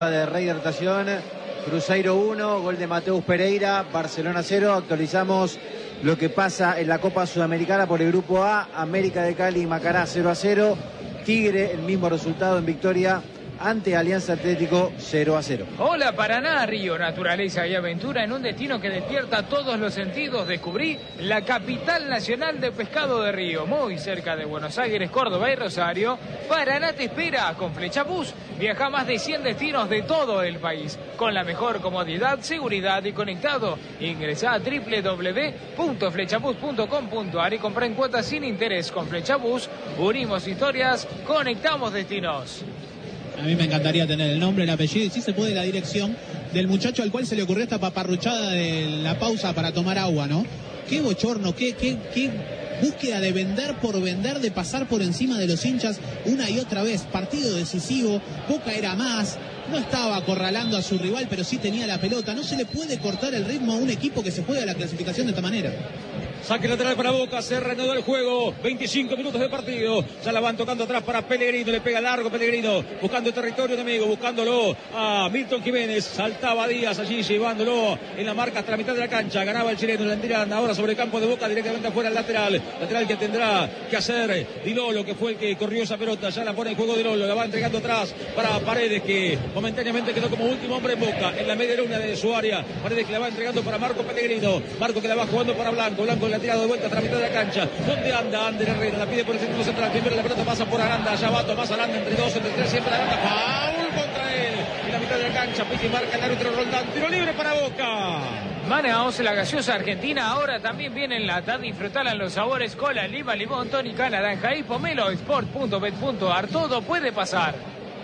De rehidratación, Cruzeiro 1, gol de Mateus Pereira, Barcelona 0. Actualizamos lo que pasa en la Copa Sudamericana por el Grupo A. América de Cali y Macará 0-0. Tigre, el mismo resultado en victoria ante Alianza Atlético 0-0. Hola Paraná, Río, naturaleza y aventura en un destino que despierta todos los sentidos. Descubrí la capital nacional de pescado de Río, muy cerca de Buenos Aires, Córdoba y Rosario. Paraná te espera con Flexabus. Viaja a más de 100 destinos de todo el país con la mejor comodidad, seguridad y conectado. Ingresá a www.flexabus.com.ar y compra en cuotas sin interés. Con Flexabus unimos historias, conectamos destinos. A mí me encantaría tener el nombre, el apellido y si se puede la dirección del muchacho al cual se le ocurrió esta paparruchada de la pausa para tomar agua, ¿no? Qué bochorno, qué búsqueda de vender por vender, de pasar por encima de los hinchas una y otra vez. Partido decisivo, Boca era más, no estaba acorralando a su rival, pero sí tenía la pelota. No se le puede cortar el ritmo a un equipo que se juega la clasificación de esta manera. Saque lateral para Boca, se reanudó el juego, 25 minutos de partido, ya la van tocando atrás para Pellegrino, le pega largo Pellegrino, buscando territorio enemigo, buscándolo a Milton Jiménez, saltaba Díaz allí, llevándolo en la marca hasta la mitad de la cancha, ganaba el chileno, la tiran ahora sobre el campo de Boca, directamente afuera el lateral que tendrá que hacer Di Lolo, que fue el que corrió esa pelota, ya la pone en juego Di Lolo, la va entregando atrás para Paredes, que momentáneamente quedó como último hombre en Boca, en la media luna de su área, Paredes que la va entregando para Marco Pellegrino, Marco que la va jugando para Blanco la ha tirado de vuelta a la mitad de la cancha. ¿Dónde anda Ander Herrera? La pide por el centro central. Primero la pelota pasa por Aranda. Ya va Tomás Aranda entre dos, entre tres. Siempre Aranda. Foul contra él. En la mitad de la cancha. Piti marca el árbitro Roldán. Tiro libre para Boca. Manaos, la gaseosa argentina, ahora también viene en lata. Disfrutala en los sabores cola, lima, limón, tónica, naranja y pomelo. Sport.bet.ar. Todo puede pasar.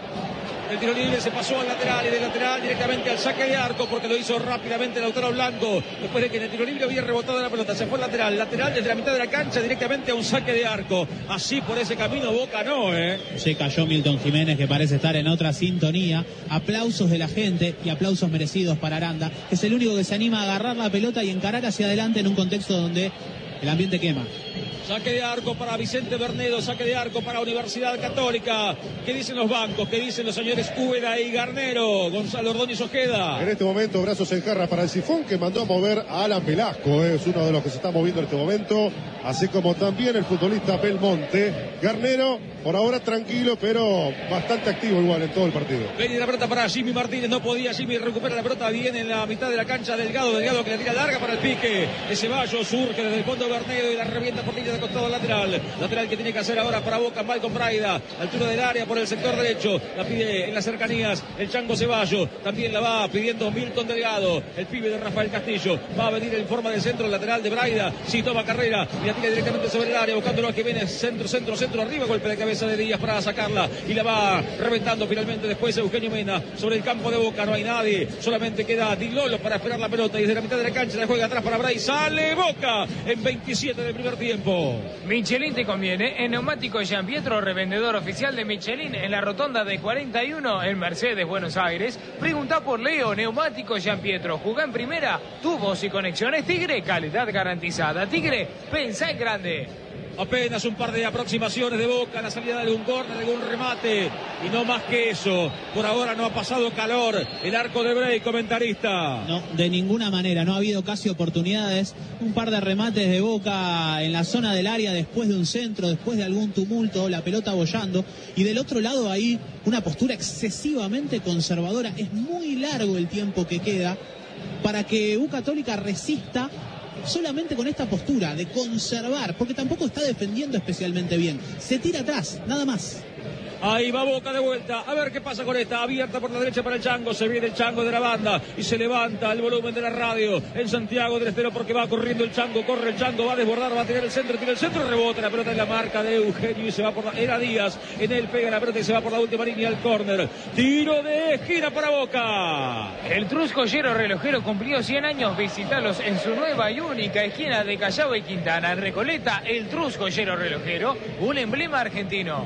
El tiro libre se pasó al lateral y del lateral directamente al saque de arco porque lo hizo rápidamente Lautaro Blanco. Después de que en el tiro libre había rebotado la pelota, se fue al lateral desde la mitad de la cancha directamente a un saque de arco. Así por ese camino Boca no, Se cayó Milton Jiménez, que parece estar en otra sintonía. Aplausos de la gente y aplausos merecidos para Aranda, que es el único que se anima a agarrar la pelota y encarar hacia adelante en un contexto donde el ambiente quema. Saque de arco para Vicente Bernedo, saque de arco para Universidad Católica. ¿Qué dicen los bancos? ¿Qué dicen los señores Úbeda y Garnero? Gonzalo Ordóñez Ojeda. En este momento, brazos en jarra para el Sifón, que mandó a mover a Alan Velasco. Es uno de los que se está moviendo en este momento. Así como también el futbolista Belmonte. Garnero, por ahora tranquilo, pero bastante activo igual en todo el partido. Viene la pelota para Jimmy Martínez, no podía. Jimmy recupera la pelota bien en la mitad de la cancha. Delgado que la tira larga para el pique. De Ceballos surge desde el fondo Bernedo y la revienta por línea de costado lateral que tiene que hacer ahora para Boca, Malcom Braida, altura del área por el sector derecho, la pide en las cercanías el Chango Ceballos, también la va pidiendo Milton Delgado, el pibe de Rafael Castillo, va a venir en forma de centro lateral de Braida, si toma carrera y la tira directamente sobre el área, buscándolo a Jiménez, centro arriba, golpe de cabeza de Díaz para sacarla y la va reventando finalmente después Eugenio Mena sobre el campo de Boca, no hay nadie, solamente queda Di Lolo para esperar la pelota y desde la mitad de la cancha la juega atrás para Bray, sale Boca en 27 del primer tiempo. Michelin te conviene. En Neumático Giampietro, revendedor oficial de Michelin en la rotonda de 41 en Mercedes, Buenos Aires. Pregunta por Leo. Neumático Giampietro. Jugá en primera. Tubos y conexiones Tigre. Calidad garantizada. Tigre, pensá en grande. Apenas un par de aproximaciones de Boca, la salida de un córner, de un remate y no más que eso. Por ahora no ha pasado calor el arco de Bray, comentarista. No, de ninguna manera, no ha habido casi oportunidades. Un par de remates de Boca en la zona del área después de un centro, después de algún tumulto, la pelota bollando. Y del otro lado ahí una postura excesivamente conservadora. Es muy largo el tiempo que queda para que U Católica resista solamente con esta postura de conservar, porque tampoco está defendiendo especialmente bien. Se tira atrás, nada más. Ahí va Boca de vuelta, a ver qué pasa con esta, abierta por la derecha para el Chango, se viene el Chango de la banda y se levanta el volumen de la radio en Santiago del Estero porque va corriendo el Chango, corre el Chango, va a desbordar, va a tirar el centro, rebota la pelota en la marca de Eugenio y se va por era Díaz, en él pega la pelota y se va por la última línea al córner, tiro de esquina para Boca. El Truscollero relojero cumplió 100 años, visitalos en su nueva y única esquina de Callao y Quintana, en Recoleta, el Truscollero relojero, un emblema argentino.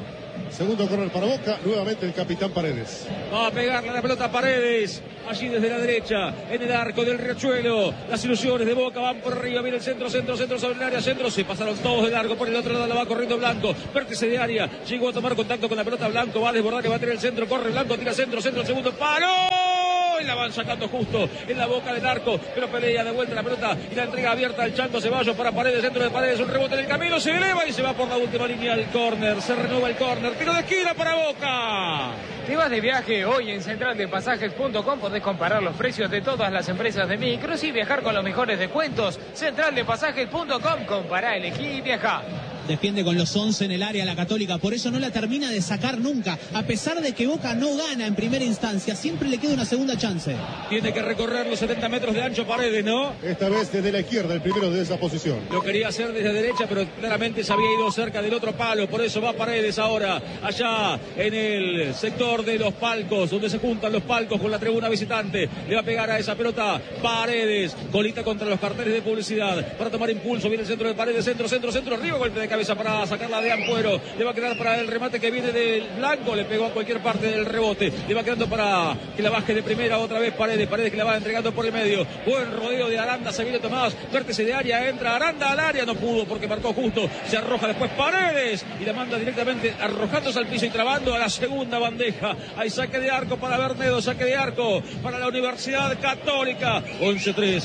Segundo córner para Boca, nuevamente el capitán Paredes. Va a pegarle la pelota a Paredes, allí desde la derecha, en el arco del Riachuelo. Las ilusiones de Boca van por arriba, viene el centro sobre el área, centro, se pasaron todos de largo, por el otro lado la va corriendo Blanco, vértice de área, llegó a tomar contacto con la pelota Blanco, va a desbordar, que va a tener el centro, corre Blanco, tira centro, el segundo palo, y la van sacando justo en la boca del arco, pero pelea de vuelta la pelota y la entrega abierta al Chango Ceballos para Paredes, centro de Paredes, un rebote en el camino, se eleva y se va por la última línea al córner, se renueva el córner, tiro de esquina para Boca. Te vas de viaje hoy en centraldepasajes.com, podés comparar los precios de todas las empresas de micros y viajar con los mejores descuentos. Centraldepasajes.com, compará, elegí y viajá. Defiende con los 11 en el área la Católica, por eso no la termina de sacar nunca. A pesar de que Boca no gana en primera instancia, siempre le queda una segunda chance. Tiene que recorrer los 70 metros de ancho Paredes, ¿no? Esta vez desde la izquierda, el primero de esa posición. Lo quería hacer desde derecha, pero claramente se había ido cerca del otro palo, por eso va Paredes ahora, allá en el sector de los palcos, donde se juntan los palcos con la tribuna visitante. Le va a pegar a esa pelota Paredes, colita contra los carteles de publicidad, para tomar impulso, viene el centro de Paredes, centro, arriba, golpe de cabeza para sacarla de Ampuero, le va a quedar para el remate que viene del Blanco, le pegó a cualquier parte del rebote, le va quedando para que la baje de primera otra vez Paredes que la va entregando por el medio, buen rodeo de Aranda, se viene Tomás, vértice de área, entra Aranda al área, no pudo porque marcó justo, se arroja después Paredes y la manda directamente arrojándose al piso y trabando a la segunda bandeja, hay saque de arco para Bernedo, saque de arco para la Universidad Católica, 11-3,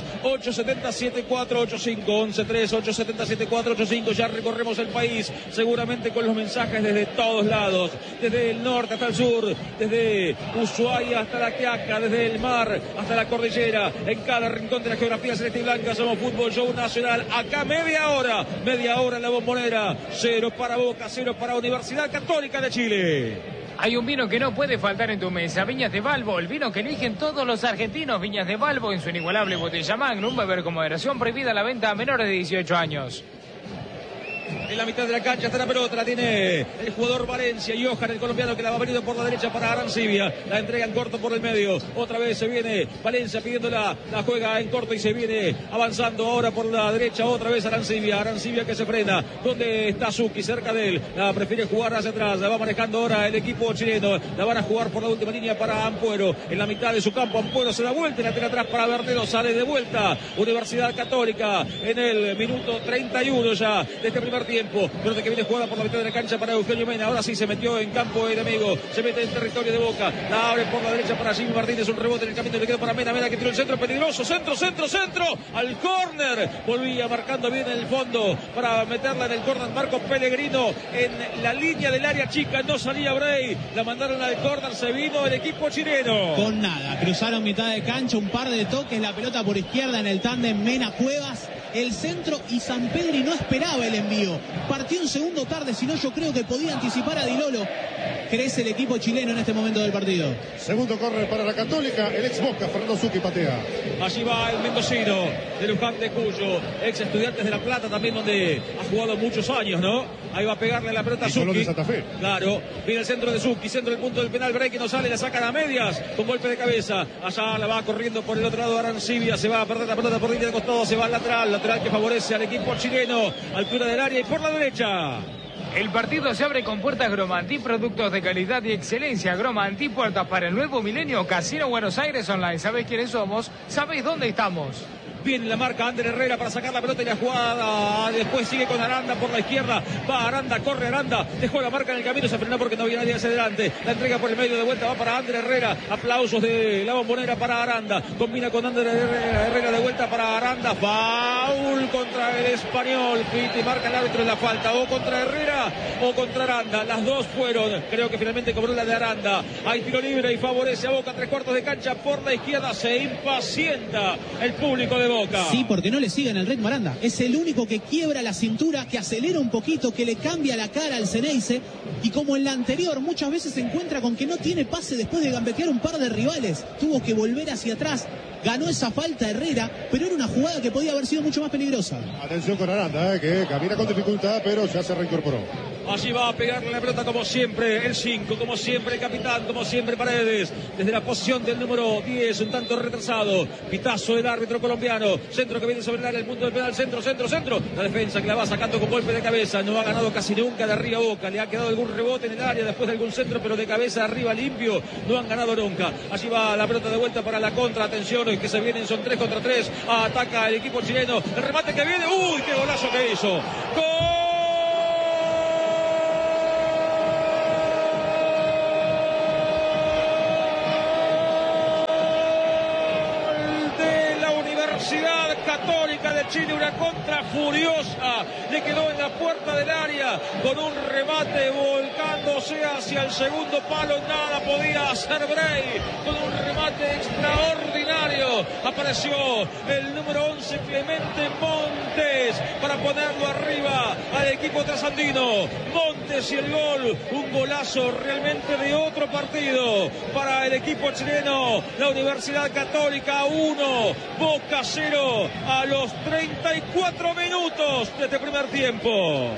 877-485, 11-3, 877-485, ya recorremos el país, seguramente con los mensajes desde todos lados, desde el norte hasta el sur, desde Ushuaia hasta La Quiaca, desde el mar hasta la cordillera, en cada rincón de la geografía celeste y blanca. Somos Fútbol Show Nacional, acá media hora en la Bombonera, 0 para Boca, 0 para Universidad Católica de Chile. Hay un vino que no puede faltar en tu mesa, Viñas de Balbo, el vino que eligen todos los argentinos. Viñas de Balbo en su inigualable botella Magnum, beber con moderación, prohibida la venta a menores de 18 años. En la mitad de la cancha está la pelota, la tiene el jugador Valencia, Johan, el colombiano, que la va venido por la derecha para Arancibia, la entrega en corto por el medio, otra vez se viene Valencia pidiéndola, la juega en corto y se viene avanzando ahora por la derecha, otra vez Arancibia que se frena, donde está Zucchi, cerca de él, la prefiere jugar hacia atrás, la va manejando ahora el equipo chileno, la van a jugar por la última línea para Ampuero, en la mitad de su campo, Ampuero se da vuelta y la tira atrás para Bernedo, sale de vuelta, Universidad Católica en el minuto 31 ya de este primer tiempo, pero que viene jugada por la mitad de la cancha para Eugenio Mena, ahora sí se metió en campo enemigo, se mete en territorio de Boca, la abre por la derecha para Jimmy Martínez, un rebote en el camino, le quedó para Mena que tiró el centro peligroso, centro, al córner, volvía marcando bien en el fondo para meterla en el córner Marco Pellegrino en la línea del área chica, no salía Bray, la mandaron al córner, se vino el equipo chileno. Con nada, cruzaron mitad de cancha, un par de toques, la pelota por izquierda en el tándem Mena Cuevas, el centro y Sampedri no esperaba el envío, partió un segundo tarde, si no yo creo que podía anticipar a Di Lolo. Crece el equipo chileno en este momento del partido. Segundo córner para la Católica, el ex Boca, Fernando Zucchi patea. Allí va el mendocino de Luján de Cuyo, ex Estudiantes de La Plata también, donde ha jugado muchos años, ¿no? Ahí va a pegarle la pelota a Zucchi. De Santa Fe. Claro, viene el centro de Zucchi, centro del punto del penal, Bray que no sale, la sacan a medias, con golpe de cabeza. Allá la va corriendo por el otro lado Arancibia, se va a perder la pelota por línea de costado, se va al lateral que favorece al equipo chileno, altura del área y por la derecha. El partido se abre con puertas Gromanti, productos de calidad y excelencia. Gromanti, puertas para el nuevo milenio. Casino Buenos Aires Online. ¿Sabés quiénes somos? ¿Sabéis dónde estamos? Viene la marca Ander Herrera para sacar la pelota y la jugada. Después sigue con Aranda por la izquierda. Va Aranda, corre Aranda. Dejó la marca en el camino, se frenó porque no había nadie hacia adelante. La entrega por el medio de vuelta, va para Ander Herrera. Aplausos de la Bombonera para Aranda. Combina con Ander Herrera de vuelta para Aranda. Foul contra el español. Piti marca el árbitro en la falta. O contra Herrera o contra Aranda. Las dos fueron. Creo que finalmente cobró la de Aranda. Hay tiro libre y favorece a Boca. 3/4 de cancha por la izquierda. Se impacienta el público de Boca. Sí, porque no le siguen el ritmo Aranda. Es el único que quiebra la cintura, que acelera un poquito, que le cambia la cara al Ceneice. Y como en la anterior, muchas veces se encuentra con que no tiene pase después de gambetear un par de rivales. Tuvo que volver hacia atrás. Ganó esa falta Herrera, pero era una jugada que podía haber sido mucho más peligrosa. Atención con Aranda, que camina con dificultad, pero ya se reincorporó. Allí va a pegarle la pelota como siempre el 5, como siempre el capitán, como siempre Paredes. Desde la posición del número 10, un tanto retrasado. Pitazo del árbitro colombiano. Centro que viene sobre el área, el punto del penal. Centro. La defensa que la va sacando con golpe de cabeza. No ha ganado casi nunca de arriba Boca. Le ha quedado algún rebote en el área después de algún centro, pero de cabeza arriba limpio. No han ganado nunca. Allí va la pelota de vuelta para la contra. Atención, que se vienen, son 3 contra 3. Ataca el equipo chileno. El remate que viene. ¡Uy, qué golazo que hizo! ¡Gol! Católica de Chile, una contra furiosa, le quedó en la puerta del área con un remate volcándose hacia el segundo palo, nada podía hacer Bray, con un remate extraordinario, apareció el número 11 Clemente Montes para ponerlo arriba al equipo trasandino. Montes y el gol, un golazo realmente de otro partido para el equipo chileno. La Universidad Católica 1, Boca 0 a los 34 minutos de este primer tiempo.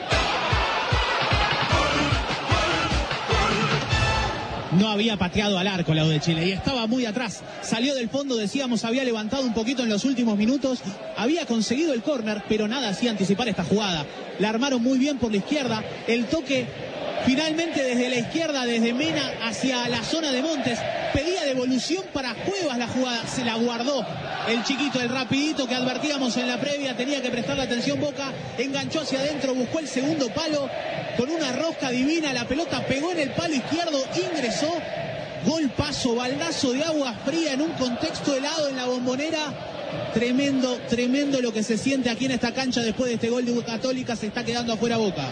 No había pateado al arco la U de Chile y estaba muy atrás. Salió del fondo, decíamos, había levantado un poquito en los últimos minutos. Había conseguido el córner, pero nada hacía anticipar esta jugada. La armaron muy bien por la izquierda. El toque finalmente desde la izquierda, desde Mena hacia la zona de Montes. Pedía devolución para Cuevas la jugada. Se la guardó el chiquito, el rapidito que advertíamos en la previa. Tenía que prestarle atención Boca. Enganchó hacia adentro, buscó el segundo palo. Con una rosca divina, la pelota pegó en el palo izquierdo, ingresó. Golpazo, baldazo de agua fría en un contexto helado en la Bombonera. Tremendo lo que se siente aquí en esta cancha después de este gol de Católica. Se está quedando afuera Boca.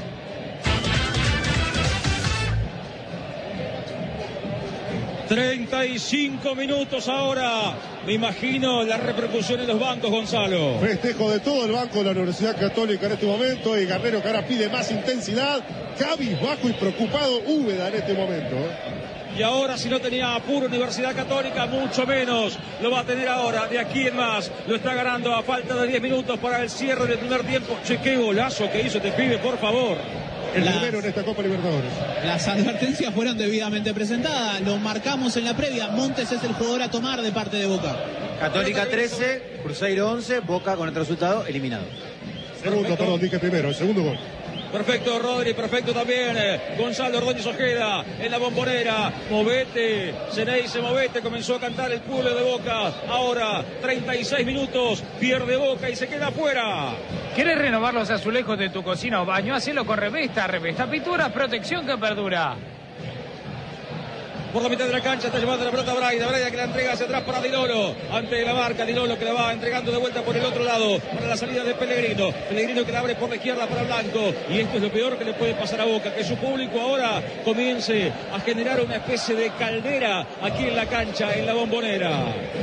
...35 minutos ahora... Me imagino la repercusión en los bancos, Gonzalo. Festejo de todo el banco de la Universidad Católica en este momento. Y Garnero que ahora pide más intensidad. Cabizbajo y preocupado Úbeda en este momento. Y ahora, si no tenía apuro Universidad Católica, mucho menos lo va a tener ahora. De aquí en más, lo está ganando a falta de 10 minutos para el cierre del primer tiempo. Che, qué golazo que hizo este pibe, por favor. El primero en esta Copa Libertadores. Las advertencias fueron debidamente presentadas. Lo marcamos en la previa. Montes es el jugador a tomar de parte de Boca. Católica 13, Cruzeiro 11, Boca con el resultado eliminado. Dije primero, el segundo gol. Perfecto, Rodri, perfecto también. Gonzalo Ordóñez Ojeda en la Bombonera. Movete, Ceneice, movete. Comenzó a cantar el pueblo de Boca. Ahora, 36 minutos. Pierde Boca y se queda afuera. ¿Quieres renovar los azulejos de tu cocina o baño? Hacelo con Revesta. Revesta Pintura, protección que perdura. Por la mitad de la cancha está llevando la pelota Braida que la entrega hacia atrás para Dinolo, ante la marca, Dinolo que la va entregando de vuelta por el otro lado, para la salida de Pellegrino que la abre por la izquierda para Blanco, y esto es lo peor que le puede pasar a Boca, que su público ahora comience a generar una especie de caldera aquí en la cancha, en la Bombonera.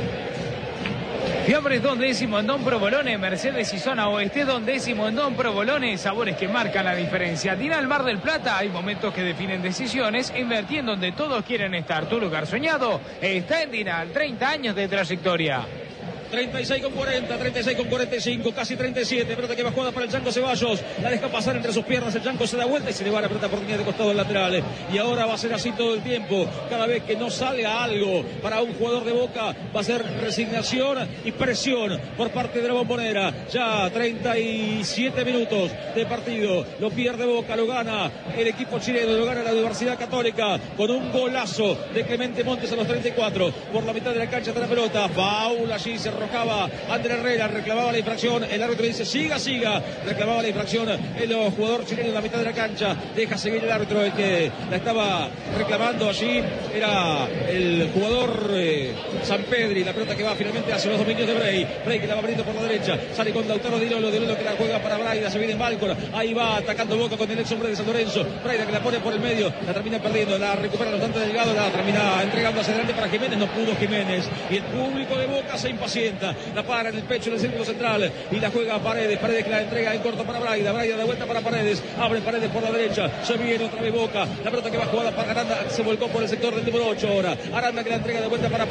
Fiambres Don Décimo en Don Provolone, Mercedes y Zona Oeste, Don Décimo en Don Provolone, sabores que marcan la diferencia. Dinal Mar del Plata, hay momentos que definen decisiones, invertí en donde todos quieren estar. Tu lugar soñado está en Dinal, 30 años de trayectoria. 36 con 40, 36 con 45, casi 37, pelota que va jugada para el Chanco Ceballos, la deja pasar entre sus piernas, el Chanco se da vuelta y se le va la pelota por línea de costado al lateral, y ahora va a ser así todo el tiempo, cada vez que no salga algo para un jugador de Boca, va a ser resignación y presión por parte de la Bombonera. Ya 37 minutos de partido, lo pierde Boca, lo gana el equipo chileno, lo gana la Universidad Católica, con un golazo de Clemente Montes a los 34, por la mitad de la cancha está la pelota, foul, allí se arrojaba Ander Herrera, reclamaba la infracción, el árbitro dice siga, reclamaba la infracción el jugador chileno en la mitad de la cancha, deja seguir el árbitro, el que la estaba reclamando allí era el jugador Sampedri, la pelota que va finalmente hacia los dominios de Bray que la va abriendo por la derecha, sale con Lautaro Dinolo que la juega para Braida, se viene en Balcón, ahí va atacando Boca con el ex hombre de San Lorenzo, Braida que la pone por el medio, la termina perdiendo, la recupera bastante Delgado, la termina entregando hacia adelante para Jiménez, no pudo Jiménez, y el público de Boca se impacienta, la para en el pecho del círculo central y la juega a Paredes que la entrega en corto para Braida de vuelta para Paredes, abre Paredes por la derecha, se viene otra vez Boca, la pelota que va jugada para Aranda, se volcó por el sector del número 8 ahora, Aranda que la entrega de vuelta para Paredes, la para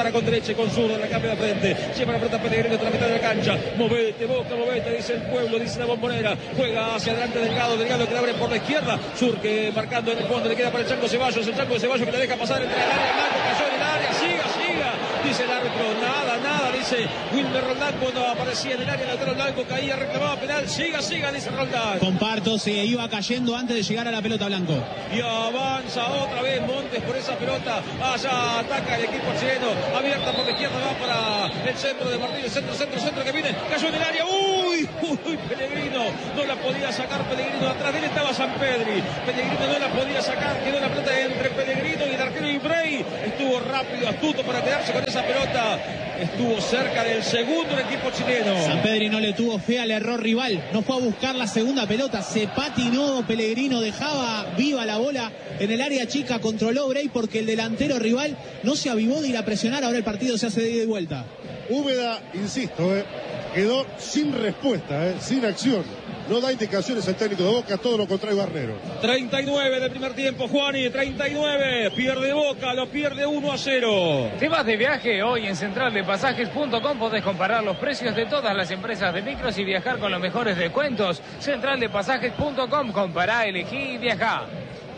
para con derecha y con zurda, la cambia de frente. Lleva la pelota Pellegrino hasta la mitad de la cancha. Movete, Boca, movete, dice el pueblo, dice la Bombonera. Juega hacia adelante Delgado que le abre por la izquierda. Surque marcando en el fondo, le queda para el Chango Ceballos. El Chango Ceballos que le deja pasar entre el área. Blanco cayó en el área, siga. Dice el árbitro, nada, dice Wilmer Roldán cuando aparecía en el área. Lateral Blanco caía, reclamaba penal. Siga, dice Roldán. Comparto, se iba cayendo antes de llegar a la pelota Blanco. Y avanza otra vez Montes por esa pelota. Allá ataca el equipo chileno. Abierta por la izquierda, va para el centro de Martínez. Centro que viene. Cayó en el área. Uy, Pellegrino. No la podía sacar Pellegrino. Atrás de él estaba Sampedri. Pellegrino no la podía sacar. Quedó la pelota entre Pellegrino y el arquero Ibrey. Estuvo rápido, astuto para quedarse con esa pelota. Estuvo cerca del segundo el equipo chileno. Sampedri no le tuvo fe al error rival. No fue a buscar la segunda pelota. Se patinó Pellegrino. Dejaba viva la bola en el área chica. Controló Bray porque el delantero rival no se avivó de ir a presionar. Ahora el partido se hace de ida y vuelta. Úbeda, insisto, quedó sin respuesta, sin acción. No da indicaciones el técnico de Boca, todo lo contrario Garnero. 39 del primer tiempo, Juani, 39. Pierde Boca, lo pierde 1-0. ¿Te vas de viaje? Hoy en centraldepasajes.com podés comparar los precios de todas las empresas de micros y viajar con los mejores descuentos. Centraldepasajes.com, compará, elegí y viajá.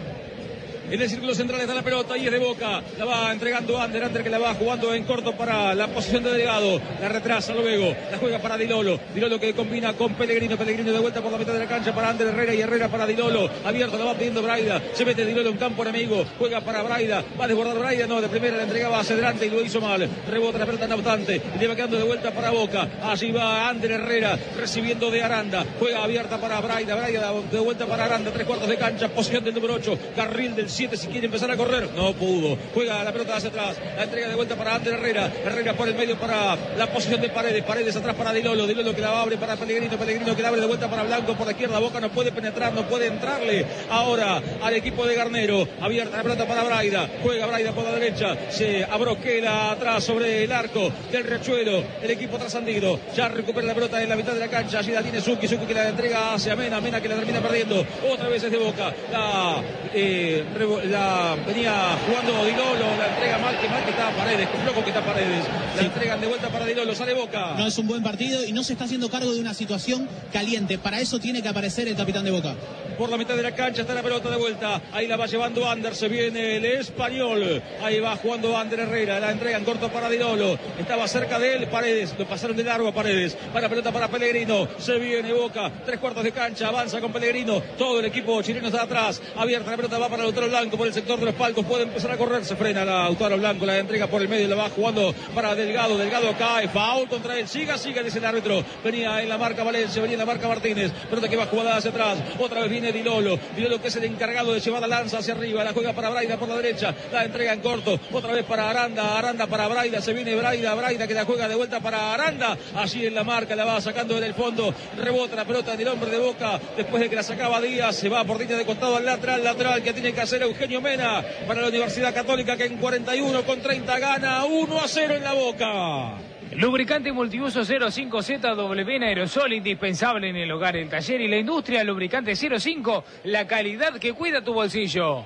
En el círculo central está la pelota y es de Boca. La va entregando Ander que la va jugando en corto para la posición de Delgado. La retrasa luego. La juega para Dilolo. Dilolo que combina con Pellegrino. Pellegrino de vuelta por la mitad de la cancha para Ander Herrera y Herrera para Dilolo. Abierto, la va pidiendo Braida. Se mete Dilolo en campo enemigo. Juega para Braida. Va a desbordar Braida. No, de primera la entregaba hacia adelante y lo hizo mal. Rebota la pelota no obstante. Y le va quedando de vuelta para Boca. Allí va Ander Herrera recibiendo de Aranda. Juega abierta para Braida. Braida de vuelta para Aranda. 3/4 de cancha. Posición del número 8. Carril del 7 si quiere empezar a correr, no pudo. Juega la pelota hacia atrás, la entrega de vuelta para Ander Herrera. Herrera por el medio para la posición de Paredes. Paredes atrás para Dilolo. Dilolo que la abre para Pellegrino. Pellegrino que la abre de vuelta para Blanco por la izquierda. Boca no puede penetrar, no puede entrarle ahora al equipo de Garnero. Abierta la pelota para Braida. Juega Braida por la derecha. Se abroquela atrás sobre el arco del Riachuelo. El equipo trascendido. Ya recupera la pelota en la mitad de la cancha. Allí la tiene Zucchi que la entrega hacia Mena. Mena que la termina perdiendo. Otra vez es de Boca. Venía jugando Dilolo, la entrega mal que está Paredes, con flojo que está Paredes. La entregan de vuelta para Dilolo, sale Boca. No es un buen partido y no se está haciendo cargo de una situación caliente. Para eso tiene que aparecer el capitán de Boca. Por la mitad de la cancha está la pelota de vuelta. Ahí la va llevando Ander, se viene el español. Ahí va jugando Ander Herrera, la entrega en corto para Dilolo. Estaba cerca de él Paredes, lo pasaron de largo a Paredes. Para pelota para Pellegrino, se viene Boca, 3/4 de cancha, avanza con Pellegrino. Todo el equipo chileno está atrás. Abierta la pelota, va para Lautaro Blanco por el sector de los palcos, puede empezar a correr, se frena Lautaro Blanco, la entrega por el medio, la va jugando para Delgado. Delgado cae, foul contra él. Siga, dice el árbitro. Venía en la marca Valencia, venía en la marca Martínez. Pelota que va jugada hacia atrás. Otra vez viene Dilolo. Dilolo que es el encargado de llevar la lanza hacia arriba. La juega para Braida por la derecha. La entrega en corto. Otra vez para Aranda. Aranda para Braida. Se viene Braida. Braida que la juega de vuelta para Aranda. Allí en la marca la va sacando en el fondo. Rebota la pelota del hombre de Boca. Después de que la sacaba Díaz, se va por línea de costado al lateral. Lateral que tiene que hacer Eugenio Mena para la Universidad Católica, que en 41/30 gana 1-0 en la Boca. Lubricante multiuso 05ZW en aerosol, indispensable en el hogar, el taller y la industria. Lubricante 05, la calidad que cuida tu bolsillo.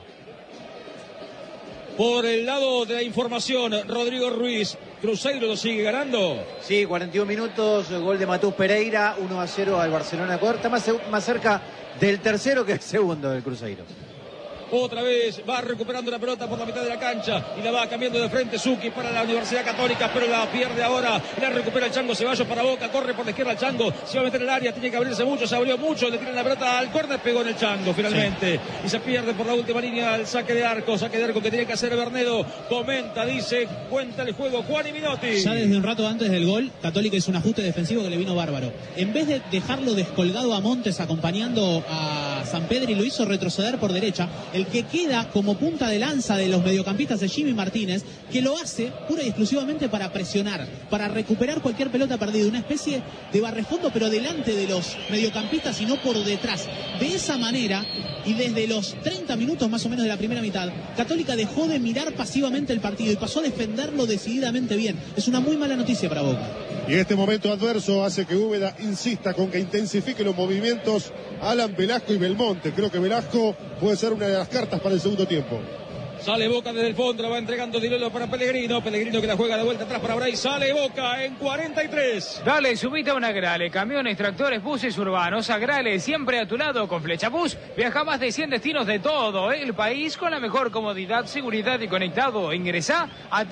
Por el lado de la información, Rodrigo Ruiz, Cruzeiro lo sigue ganando. Sí, 41 minutos, gol de Mateus Pereira, 1-0 al Barcelona. Está más cerca del tercero que el segundo del Cruzeiro. Otra vez va recuperando la pelota por la mitad de la cancha y la va cambiando de frente Zucchi para la Universidad Católica, pero la pierde ahora. La recupera el Chango Ceballos para Boca, corre por la izquierda el Chango, se va a meter en el área, tiene que abrirse mucho, se abrió mucho, le tiran la pelota al córner, pegó en el Chango finalmente, y se pierde por la última línea el saque de arco que tiene que hacer Bernedo. Comenta, dice, cuenta el juego Juan y Minotti. Ya desde un rato antes del gol, Católica hizo un ajuste defensivo que le vino bárbaro. En vez de dejarlo descolgado a Montes acompañando a Sampedri, lo hizo retroceder por derecha. El que queda como punta de lanza de los mediocampistas de Jimmy Martínez, que lo hace pura y exclusivamente para presionar, para recuperar cualquier pelota perdida, una especie de barrefondo pero delante de los mediocampistas y no por detrás. De esa manera, y desde los 30 minutos más o menos de la primera mitad, Católica dejó de mirar pasivamente el partido y pasó a defenderlo decididamente bien. Es una muy mala noticia para Boca. Y este momento adverso hace que Úbeda insista con que intensifique los movimientos Alan Velasco y Belmonte. Creo que Velasco puede ser una de las cartas para el segundo tiempo. Sale Boca desde el fondo, la va entregando Di Lolo para Pellegrino. Pellegrino que la juega de vuelta atrás para Bray. Sale Boca en 43. Dale, subite a un Agrale. Camiones, tractores, buses urbanos. Agrale, siempre a tu lado con Flechabús. Viaja más de 100 destinos de todo el país con la mejor comodidad, seguridad y conectado. Ingresá a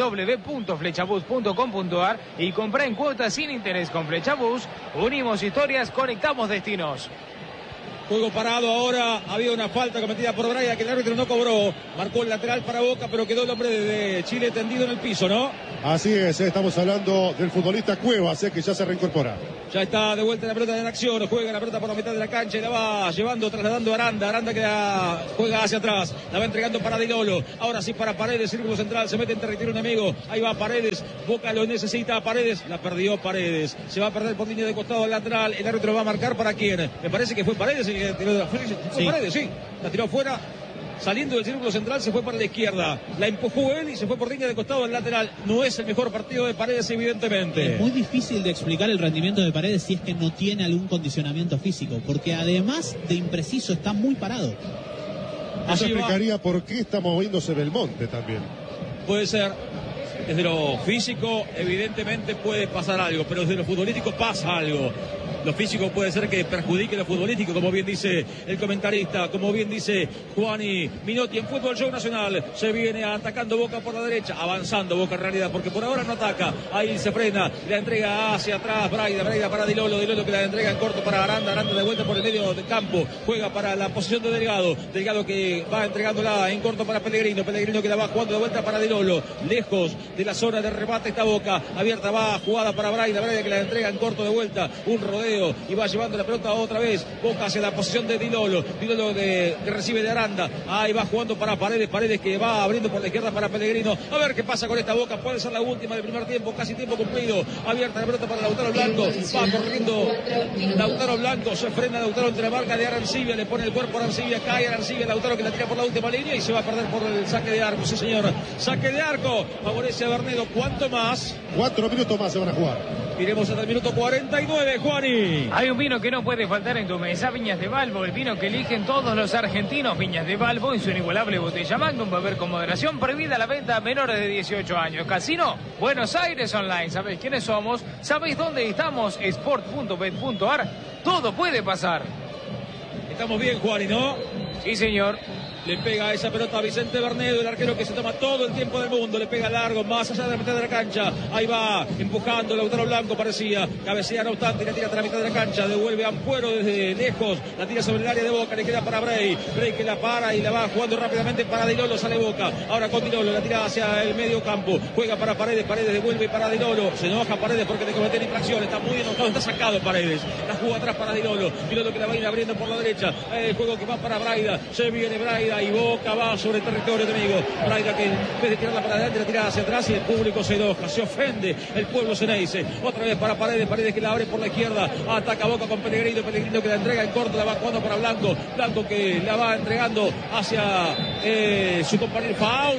www.flechabús.com.ar y comprá en cuotas sin interés con Flechabús. Unimos historias, conectamos destinos. Juego parado ahora, había una falta cometida por Braida que el árbitro no cobró. Marcó el lateral para Boca, pero quedó el hombre de Chile tendido en el piso, ¿no? Así es, estamos hablando del futbolista Cuevas, que ya se reincorpora. Ya está de vuelta la pelota en acción, juega la pelota por la mitad de la cancha y la va llevando, trasladando a Aranda. Aranda que la juega hacia atrás, la va entregando para Di Lolo. Ahora sí para Paredes, círculo central, se mete en territorio enemigo. Ahí va Paredes, Boca lo necesita a Paredes, la perdió Paredes. Se va a perder por línea de costado lateral, el árbitro va a marcar para quién. Me parece que fue Paredes el que tiró. Fue Paredes, sí, la tiró fuera. Saliendo del círculo central se fue para la izquierda. La empujó él y se fue por línea de costado al lateral. No es el mejor partido de Paredes, evidentemente. Es muy difícil de explicar el rendimiento de Paredes si es que no tiene algún condicionamiento físico. Porque además de impreciso está muy parado. Eso explicaría por qué está moviéndose Belmonte también. Puede ser. Desde lo físico, evidentemente puede pasar algo. Pero desde lo futbolístico pasa algo. Lo físico puede ser que perjudique lo futbolístico, como bien dice el comentarista, como bien dice Juani Minotti. En Fútbol Show Nacional se viene atacando Boca por la derecha, avanzando Boca en realidad, porque por ahora no ataca. Ahí se frena, la entrega hacia atrás Braida para Di Lolo que la entrega en corto para Aranda de vuelta por el medio del campo, juega para la posición de Delgado que va entregándola en corto para Pellegrino que la va jugando de vuelta para Di Lolo, lejos de la zona de remate está Boca, abierta va jugada para Braida que la entrega en corto de vuelta, un rodeo y va llevando la pelota otra vez. Boca hacia la posición de Di Lolo que recibe de Aranda. Ahí va jugando para Paredes que va abriendo por la izquierda para Pellegrino. A ver qué pasa con esta Boca. Puede ser la última del primer tiempo, casi tiempo cumplido. Abierta la pelota para Lautaro Blanco. Va corriendo Lautaro Blanco. Se frena Lautaro entre la marca de Arancibia. Le pone el cuerpo a Arancibia. Cae Arancibia. Lautaro que la tira por la última línea y se va a perder por el saque de arco. Sí, señor. Saque de arco. Favorece a Bernedo. ¿Cuánto más? 4 minutos más se van a jugar. Iremos hasta el minuto 49, Juani. Hay un vino que no puede faltar en tu mesa, Viñas de Balbo, el vino que eligen todos los argentinos. Viñas de Balbo en su inigualable botella Magnum, beber con moderación, prohibida la venta a menores de 18 años. Casino Buenos Aires Online, ¿sabéis quiénes somos? ¿Sabéis dónde estamos? Sport.bet.ar. Todo puede pasar. Estamos bien, Juani, ¿no? Sí, señor. Le pega esa pelota a Vicente Bernedo, el arquero que se toma todo el tiempo del mundo. Le pega largo, más allá de la mitad de la cancha. Ahí va, empujando Lautaro Blanco, parecía. Cabecea, no obstante, le tira hasta la mitad de la cancha. Devuelve a Ampuero desde lejos. La tira sobre el área de Boca, le queda para Bray. Bray que la para y la va jugando rápidamente para Di Lolo. Sale Boca. Ahora con Di Lolo, la tira hacia el medio campo. Juega para Paredes, devuelve para Di Lolo. Se enoja Paredes porque le cometen infracción. Está muy enojado, está sacado Paredes. La jugó atrás para Di Lolo que la va a ir abriendo por la derecha. El juego que va para Braida. Se viene Braida y Boca va sobre el territorio enemigo. Braida que en vez de tirarla para adelante la tira hacia atrás y el público se enoja, se ofende el pueblo ceneice. Otra vez para Paredes que la abre por la izquierda, ataca Boca con Pellegrino que la entrega en corto, la va jugando para Blanco que la va entregando hacia su compañero.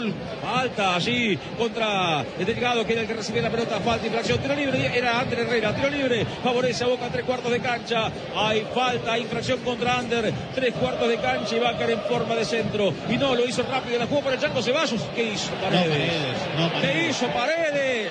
Falta allí contra el Delgado que era el que recibe la pelota, falta, infracción, tiro libre, era Ander Herrera, tiro libre, favorece a Boca, 3/4 de cancha, hay falta, infracción contra Ander, 3/4 de cancha y va a caer en forma de centro. Y no, lo hizo rápido, la jugó para el Chango Ceballos. ¿Qué hizo Paredes? ¿Qué hizo Paredes?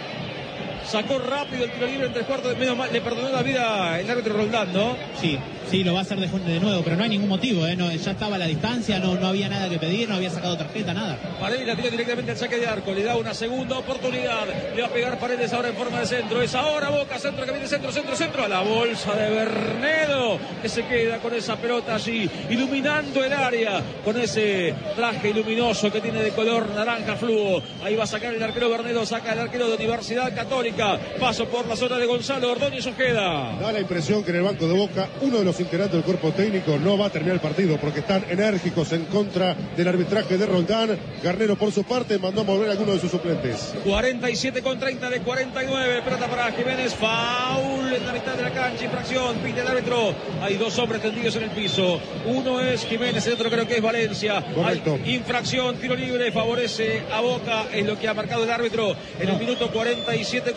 Sacó rápido el tiro libre en 3/4, menos mal, le perdonó la vida el árbitro Roldán, ¿no? Sí, lo va a hacer de nuevo, pero no hay ningún motivo, no, ya estaba a la distancia, no había nada que pedir, no había sacado tarjeta, nada. Paredes la tira directamente al saque de arco, le da una segunda oportunidad, le va a pegar Paredes ahora en forma de centro, es ahora Boca, centro que viene centro, a la bolsa de Bernedo, que se queda con esa pelota allí, iluminando el área, con ese traje luminoso que tiene de color naranja fluo. Ahí va a sacar el arquero Bernedo, saca el arquero de Universidad Católica, paso por la zona de Gonzalo Ordóñez Ojeda. Da la impresión que en el banco de Boca, uno de los integrantes del cuerpo técnico no va a terminar el partido porque están enérgicos en contra del arbitraje de Roldán. Garnero por su parte mandó a mover a alguno de sus suplentes. 47/30 de 49, pelota para Jiménez, foul en la mitad de la cancha, infracción, pide el árbitro. Hay dos hombres tendidos en el piso, uno es Jiménez, el otro creo que es Valencia. Correcto. Hay infracción, tiro libre, favorece a Boca, es lo que ha marcado el árbitro en el minuto 47/30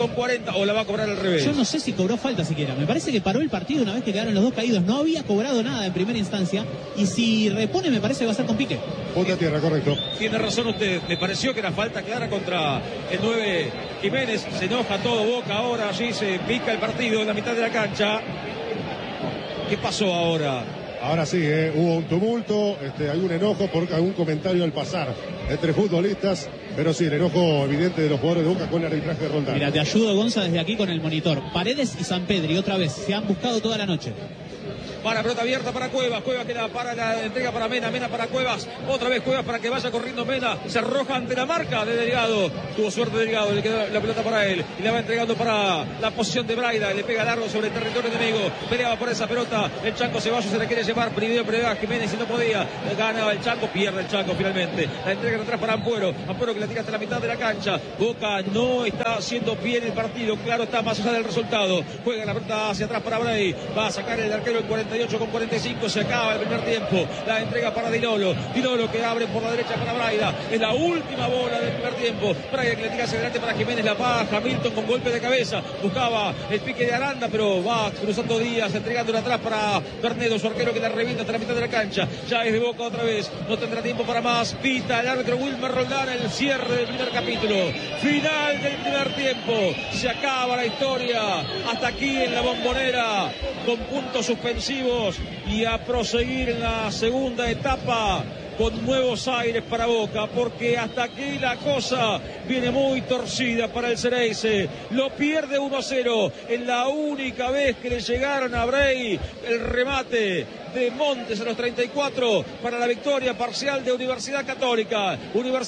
con 40, o la va a cobrar al revés. Yo no sé si cobró falta siquiera. Me parece que paró el partido una vez que quedaron los dos caídos. No había cobrado nada en primera instancia. Y si repone, me parece que va a ser con pique. Ponte a tierra, correcto. Tiene razón usted. Me pareció que era falta clara contra el 9 Jiménez. Se enoja todo Boca ahora. Allí se pica el partido en la mitad de la cancha. ¿Qué pasó ahora? Ahora sí, hubo un tumulto, hay un enojo por algún comentario al pasar entre futbolistas, pero sí, el enojo evidente de los jugadores de Boca con el arbitraje de Roldán. Mira, te ayudo, Gonza, desde aquí con el monitor. Paredes y Sampedri, otra vez, se han buscado toda la noche. Para pelota abierta para Cuevas, Cuevas que para la entrega para Mena, Mena para Cuevas, otra vez Cuevas para que vaya corriendo Mena, se arroja ante la marca de Delgado, tuvo suerte Delgado, le quedó la pelota para él, y la va entregando para la posición de Braida, le pega largo sobre el territorio enemigo, peleaba por esa pelota, el Chanco Ceballos se la quiere llevar, primero a Jiménez y no podía, ganaba el Chanco, pierde el Chanco finalmente, la entrega atrás para Ampuero, Ampuero que la tira hasta la mitad de la cancha, Boca no está haciendo bien el partido, claro está más allá del resultado, juega la pelota hacia atrás para Bray, va a sacar el arquero el 48 con 45, se acaba el primer tiempo, la entrega para Dilolo que abre por la derecha para Braida, es la última bola del primer tiempo, Braida que le tira hacia adelante para Jiménez, la baja, Milton con golpe de cabeza, buscaba el pique de Aranda, pero va cruzando Díaz, entregándola atrás para Bernedo, su arquero que la revienta hasta la mitad de la cancha, ya es de Boca otra vez, no tendrá tiempo para más, pita el árbitro Wilmer Roldán, el cierre del primer capítulo, final del primer tiempo, se acaba la historia, hasta aquí en la Bombonera, con puntos suspensivos y a proseguir en la segunda etapa con nuevos aires para Boca, porque hasta aquí la cosa viene muy torcida para el Xereyce, lo pierde 1-0, en la única vez que le llegaron a Bray el remate de Montes a los 34 para la victoria parcial de Universidad Católica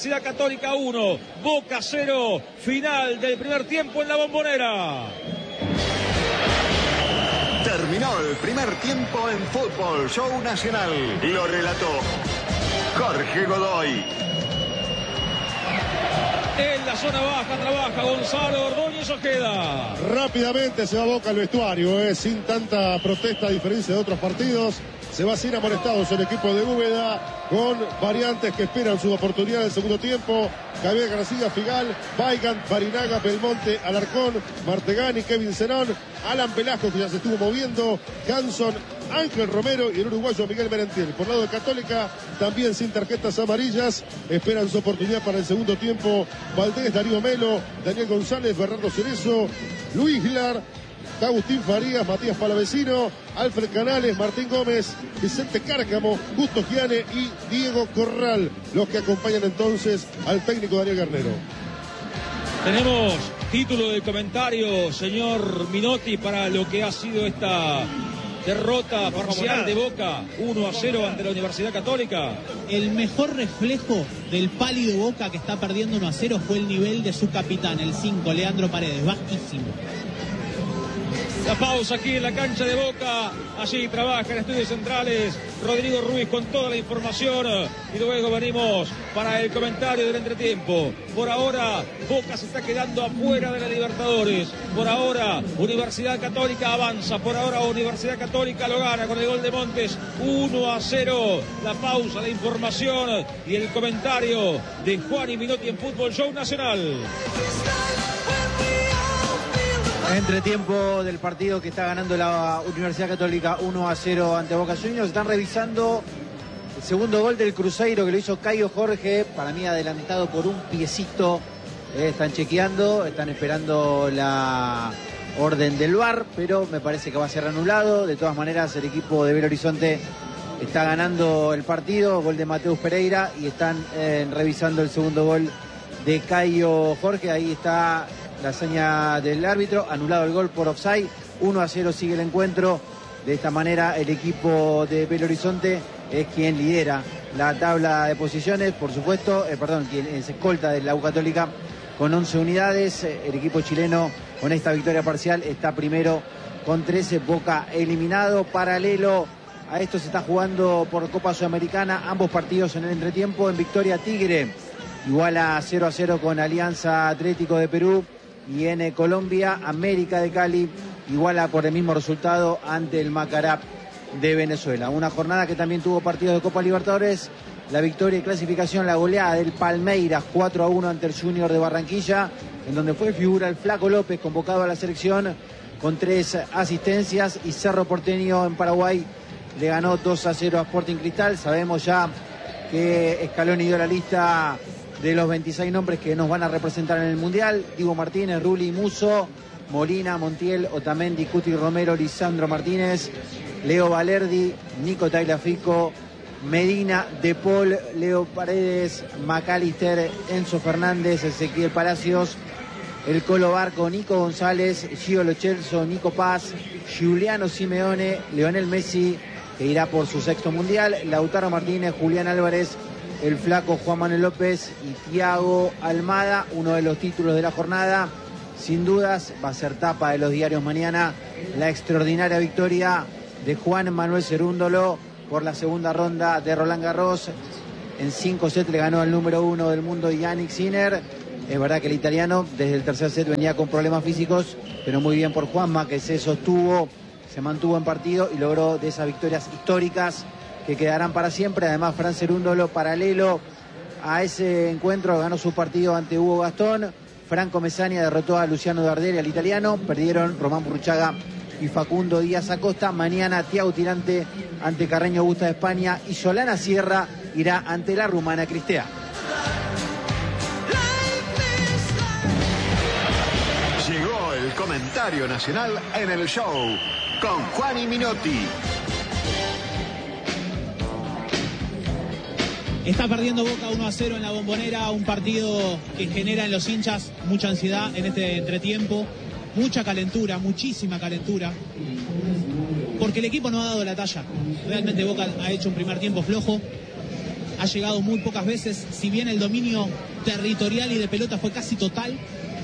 1, Boca 0, final del primer tiempo en la Bombonera. Terminó el primer tiempo en Fútbol Show Nacional. Lo relató Jorge Godoy. En la zona baja trabaja Gonzalo Ordóñez Ojeda. Rápidamente se va Boca al vestuario, sin tanta protesta a diferencia de otros partidos. Se va sin amolestados el equipo de Úbeda, con variantes que esperan su oportunidad en el segundo tiempo. Javier García, Figal, Weigand, Barinaga, Belmonte, Alarcón, Martegani, Kevin Zenón, Alan Velasco, que ya se estuvo moviendo, Hanson, Ángel Romero y el uruguayo Miguel Merentiel. Por lado de Católica, también sin tarjetas amarillas, esperan su oportunidad para el segundo tiempo Valdés, Darío Melo, Daniel González, Bernardo Cerezo, Luis Lar, Agustín Farías, Matías Palavecino, Alfred Canales, Martín Gómez, Vicente Cárcamo, Justo Giane y Diego Corral, los que acompañan entonces al técnico Daniel Garnero. Tenemos título de comentario, señor Minotti, para lo que ha sido esta derrota parcial de Boca 1-0 ante la Universidad Católica. El mejor reflejo del pálido Boca que está perdiendo 1-0 fue el nivel de su capitán, el 5, Leandro Paredes, bajísimo. La pausa aquí en la cancha de Boca. Allí trabaja en Estudios Centrales Rodrigo Ruiz con toda la información. Y luego venimos para el comentario del entretiempo. Por ahora, Boca se está quedando afuera de la Libertadores. Por ahora, Universidad Católica avanza. Por ahora, Universidad Católica lo gana con el gol de Montes 1-0. La pausa, la información y el comentario de Juan y Minotti en Fútbol Show Nacional. Entretiempo del partido que está ganando la Universidad Católica 1-0 ante Boca Juniors. Están revisando el segundo gol del Cruzeiro que lo hizo Caio Jorge, para mí adelantado por un piecito. Están chequeando, están esperando la orden del VAR, pero me parece que va a ser anulado. De todas maneras, el equipo de Belo Horizonte está ganando el partido, gol de Mateus Pereira, y están revisando el segundo gol de Caio Jorge. Ahí está la seña del árbitro, anulado el gol por offside. 1-0 sigue el encuentro. De esta manera el equipo de Belo Horizonte es quien lidera la tabla de posiciones, por supuesto, quien es escolta de la U Católica con 11 unidades. El equipo chileno con esta victoria parcial está primero con 13, Boca eliminado. Paralelo a esto se está jugando por Copa Sudamericana, ambos partidos en el entretiempo. En victoria Tigre iguala 0-0 con Alianza Atlético de Perú. Y en Colombia, América de Cali iguala por el mismo resultado ante el Macará de Venezuela. Una jornada que también tuvo partidos de Copa Libertadores. La victoria y clasificación, la goleada del Palmeiras 4-1 ante el Junior de Barranquilla. en donde fue figura el Flaco López, convocado a la selección con 3 asistencias, y Cerro Porteño en Paraguay le ganó 2-0 a Sporting Cristal. Sabemos ya que Scaloni dio la lista de los 26 nombres que nos van a representar en el Mundial: Diego Martínez, Rulli, Musso, Molina, Montiel, Otamendi, Cuti Romero, Lisandro Martínez, Leo Valerdi, Nico Tagliafico, Medina, De Paul, Leo Paredes, McAllister, Enzo Fernández, Ezequiel Palacios, el Colo Barco, Nico González, Gio Lo Celso, Nico Paz, Giuliano Simeone, Lionel Messi, que irá por su 6º Mundial, Lautaro Martínez, Julián Álvarez, el Flaco Juan Manuel López y Thiago Almada. Uno de los títulos de la jornada, sin dudas, va a ser tapa de los diarios mañana, la extraordinaria victoria de Juan Manuel Cerúndolo por la segunda ronda de Roland Garros. En 5 sets le ganó al número 1 del mundo, Yannick Sinner. Es verdad que el italiano desde el tercer set venía con problemas físicos, pero muy bien por Juanma, que se sostuvo, se mantuvo en partido y logró de esas victorias históricas que quedarán para siempre. Además, Fran Cerúndolo, paralelo a ese encuentro, ganó su partido ante Hugo Gastón. Franco Mesania derrotó a Luciano Darderi, al italiano. Perdieron Román Burruchaga y Facundo Díaz Acosta. Mañana Thiago Tirante ante Carreño Busta de España, y Solana Sierra irá ante la rumana Cristea. Llegó el comentario nacional en el show con Juan y Minotti. Está perdiendo Boca 1-0 en la Bombonera, un partido que genera en los hinchas mucha ansiedad en este entretiempo, mucha calentura, muchísima calentura, porque el equipo no ha dado la talla. Realmente Boca ha hecho un primer tiempo flojo, ha llegado muy pocas veces, si bien el dominio territorial y de pelota fue casi total,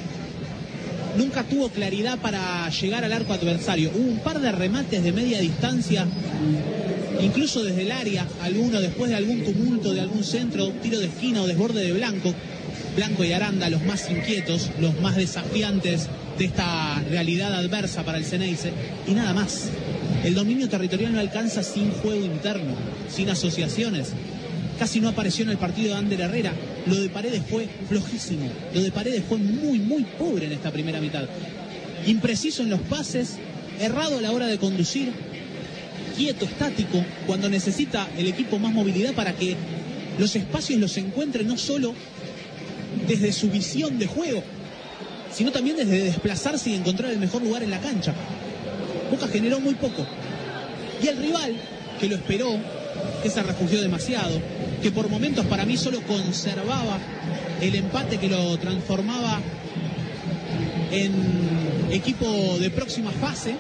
nunca tuvo claridad para llegar al arco adversario. Hubo un par de remates de media distancia, incluso desde el área, alguno después de algún tumulto, de algún centro, tiro de esquina o desborde de Blanco y Aranda, los más inquietos, los más desafiantes de esta realidad adversa para el Xeneize, y nada más. El dominio territorial no alcanza sin juego interno, sin asociaciones. Casi no apareció en el partido de Ander Herrera. Lo de Paredes fue flojísimo. Lo de Paredes fue muy, muy pobre en esta primera mitad. Impreciso en los pases, errado a la hora de conducir, quieto, estático, cuando necesita el equipo más movilidad para que los espacios los encuentre no solo desde su visión de juego, sino también desde desplazarse y encontrar el mejor lugar en la cancha. Boca generó muy poco. Y el rival, que lo esperó, que se refugió demasiado, que por momentos para mí solo conservaba el empate que lo transformaba en equipo de próxima fase,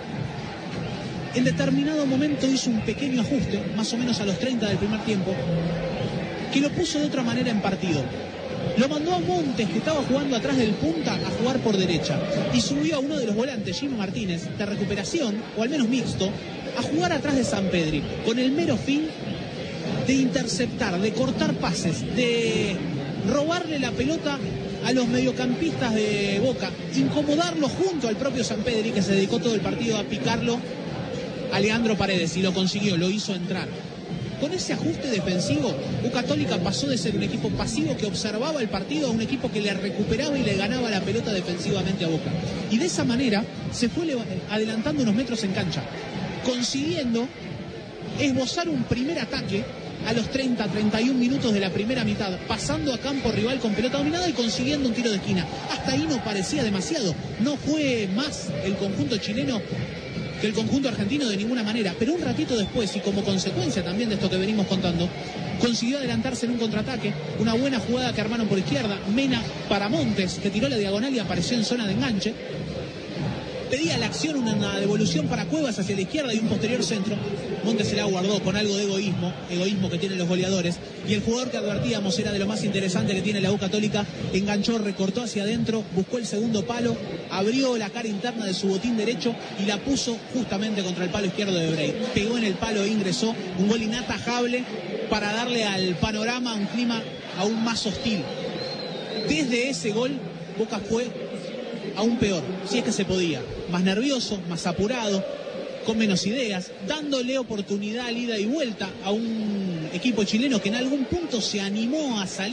en determinado momento hizo un pequeño ajuste, más o menos a los 30 del primer tiempo, que lo puso de otra manera en partido. Lo mandó a Montes, que estaba jugando atrás del punta, a jugar por derecha, y subió a uno de los volantes, Gino Martínez, de recuperación, o al menos mixto, a jugar atrás de Sampedri, con el mero fin de interceptar, de cortar pases, de robarle la pelota a los mediocampistas de Boca, incomodarlo junto al propio Sampedri, que se dedicó todo el partido a picarlo a Leandro Paredes, y lo consiguió, lo hizo entrar. Con ese ajuste defensivo, U Católica pasó de ser un equipo pasivo que observaba el partido a un equipo que le recuperaba y le ganaba la pelota defensivamente a Boca. Y de esa manera se fue adelantando unos metros en cancha, consiguiendo esbozar un primer ataque a los 30-31 minutos de la primera mitad, pasando a campo rival con pelota dominada y consiguiendo un tiro de esquina. Hasta ahí no parecía demasiado, no fue más el conjunto chileno que el conjunto argentino de ninguna manera, pero un ratito después, y como consecuencia también de esto que venimos contando, consiguió adelantarse en un contraataque, una buena jugada que armaron por izquierda, Mena para Montes, que tiró la diagonal y apareció en zona de enganche. Pedía la acción, una devolución para Cuevas hacia la izquierda y un posterior centro. Montes se la guardó con algo de egoísmo que tienen los goleadores, y el jugador que advertíamos era de lo más interesante que tiene la U Católica, enganchó, recortó hacia adentro, buscó el segundo palo, abrió la cara interna de su botín derecho y la puso justamente contra el palo izquierdo de Brey. Pegó en el palo e ingresó, un gol inatajable para darle al panorama un clima aún más hostil. Desde ese gol, Boca fue aún peor, si es que se podía, más nervioso, más apurado, con menos ideas, dándole oportunidad al ida y vuelta a un equipo chileno que en algún punto se animó a salir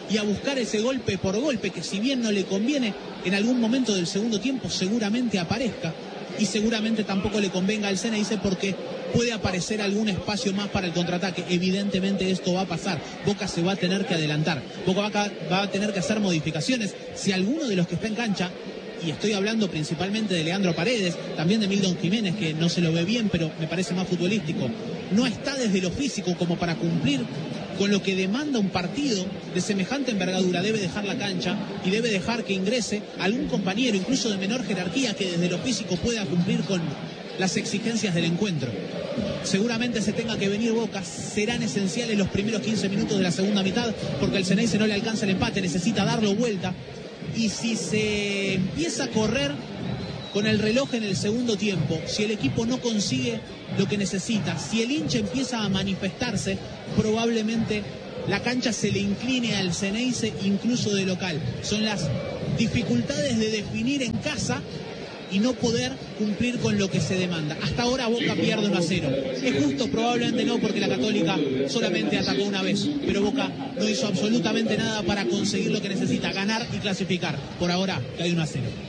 y a buscar ese golpe por golpe que, si bien no le conviene, en algún momento del segundo tiempo seguramente aparezca, y seguramente tampoco le convenga al Ceneice porque puede aparecer algún espacio más para el contraataque. Evidentemente esto va a pasar. Boca se va a tener que adelantar. Boca va a tener que hacer modificaciones. Si alguno de los que está en cancha, y estoy hablando principalmente de Leandro Paredes, también de Milton Jiménez, que no se lo ve bien, pero me parece más futbolístico, no está desde lo físico como para cumplir con lo que demanda un partido de semejante envergadura, debe dejar la cancha y debe dejar que ingrese algún compañero, incluso de menor jerarquía, que desde lo físico pueda cumplir con las exigencias del encuentro. Seguramente se tenga que venir Boca, serán esenciales los primeros 15 minutos de la segunda mitad, porque el Ceneice no le alcanza el empate, necesita darlo vuelta, y si se empieza a correr con el reloj en el segundo tiempo, si el equipo no consigue lo que necesita, si el hincha empieza a manifestarse, probablemente la cancha se le incline al Ceneice, incluso de local. Son las dificultades de definir en casa y no poder cumplir con lo que se demanda. Hasta ahora Boca pierde 1-0. ¿Es justo? Probablemente no, porque la Católica solamente atacó una vez, pero Boca no hizo absolutamente nada para conseguir lo que necesita, ganar y clasificar. Por ahora cae 1-0.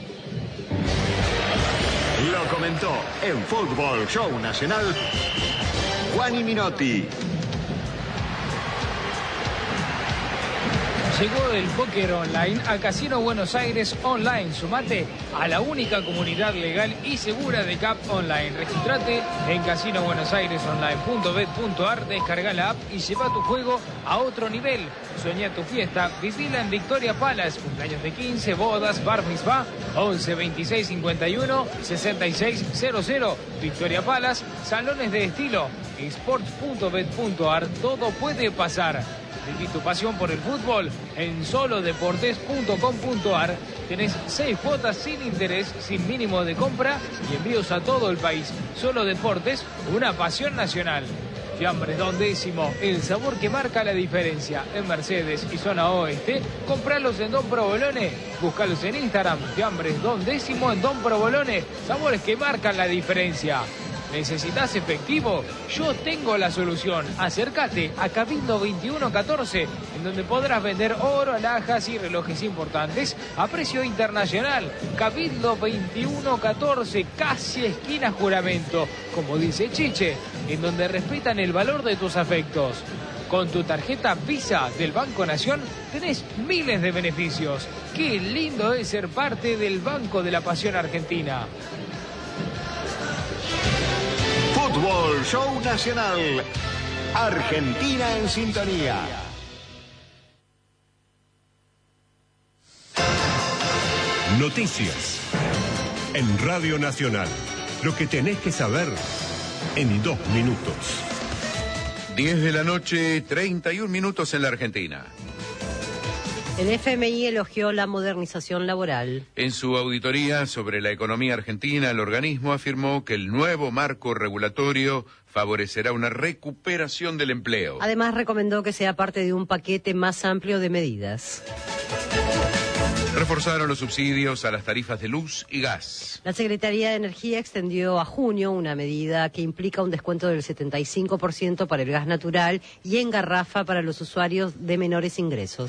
Lo comentó en Fútbol Show Nacional Juani Minotti. Llegó el póker online a Casino Buenos Aires Online. Sumate a la única comunidad legal y segura de CAP Online. Registrate en casinobuenosairesonline.bet.ar, descarga la app y lleva tu juego a otro nivel. Soñá tu fiesta, vivila en Victoria Palace. Cumpleaños de 15, bodas, bar mitzvah, 11 26 51 66 00. Victoria Palace, salones de estilo, sports.bet.ar, todo puede pasar. Viví tu pasión por el fútbol en solodeportes.com.ar. Tenés 6 cuotas sin interés, sin mínimo de compra y envíos a todo el país. Solo Deportes, una pasión nacional. Fiambres Don Décimo, el sabor que marca la diferencia. En Mercedes y zona oeste, compralos en Don Provolone. Búscalos en Instagram, Fiambres Don Décimo en Don Provolone. Sabores que marcan la diferencia. ¿Necesitas efectivo? Yo tengo la solución. Acércate a Cabildo 2114, en donde podrás vender oro, alhajas y relojes importantes a precio internacional. Cabildo 2114, casi esquina Juramento, como dice Chiche, en donde respetan el valor de tus afectos. Con tu tarjeta Visa del Banco Nación tenés miles de beneficios. Qué lindo es ser parte del Banco de la Pasión Argentina. Fútbol Show Nacional. Argentina en sintonía. Noticias en Radio Nacional. Lo que tenés que saber en 2 minutos. 10 de la noche, 31 minutos en la Argentina. El FMI elogió la modernización laboral. En su auditoría sobre la economía argentina, el organismo afirmó que el nuevo marco regulatorio favorecerá una recuperación del empleo. Además, recomendó que sea parte de un paquete más amplio de medidas. Reforzaron los subsidios a las tarifas de luz y gas. La Secretaría de Energía extendió a junio una medida que implica un descuento del 75% para el gas natural y en garrafa para los usuarios de menores ingresos.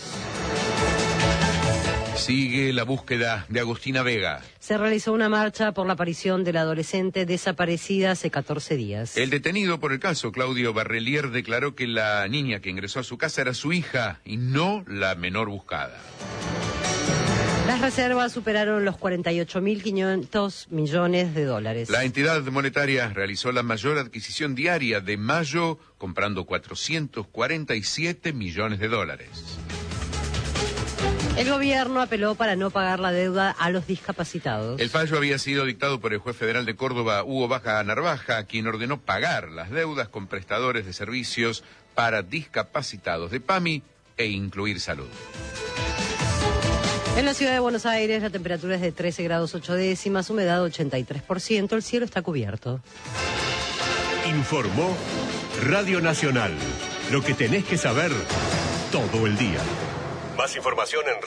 Sigue la búsqueda de Agustina Vega. Se realizó una marcha por la aparición de la adolescente desaparecida hace 14 días. El detenido por el caso, Claudio Barrelier, declaró que la niña que ingresó a su casa era su hija y no la menor buscada. Las reservas superaron los 48.500 millones de dólares. La entidad monetaria realizó la mayor adquisición diaria de mayo, comprando 447 millones de dólares. El gobierno apeló para no pagar la deuda a los discapacitados. El fallo había sido dictado por el juez federal de Córdoba, Hugo Baja Narvaja, quien ordenó pagar las deudas con prestadores de servicios para discapacitados de PAMI e incluir salud. En la ciudad de Buenos Aires la temperatura es de 13 grados 8 décimas, humedad 83%, el cielo está cubierto. Informó Radio Nacional. Lo que tenés que saber todo el día. Más información en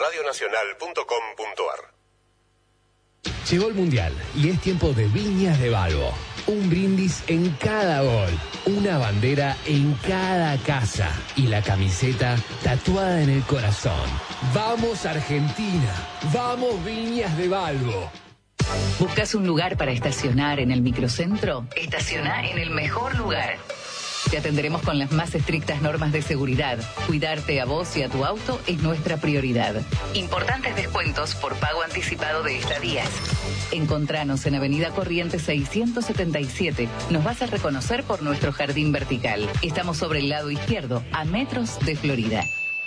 radionacional.com.ar. Llegó el Mundial y es tiempo de Viñas de Balbo. Un brindis en cada gol, una bandera en cada casa y la camiseta tatuada en el corazón. ¡Vamos Argentina! ¡Vamos Viñas de Valvo! ¿Buscas un lugar para estacionar en el microcentro? Estaciona en el mejor lugar. Te atenderemos con las más estrictas normas de seguridad. Cuidarte a vos y a tu auto es nuestra prioridad. Importantes descuentos por pago anticipado de estadías. Encontranos en Avenida Corrientes 677. Nos vas a reconocer por nuestro jardín vertical. Estamos sobre el lado izquierdo, a metros de Florida.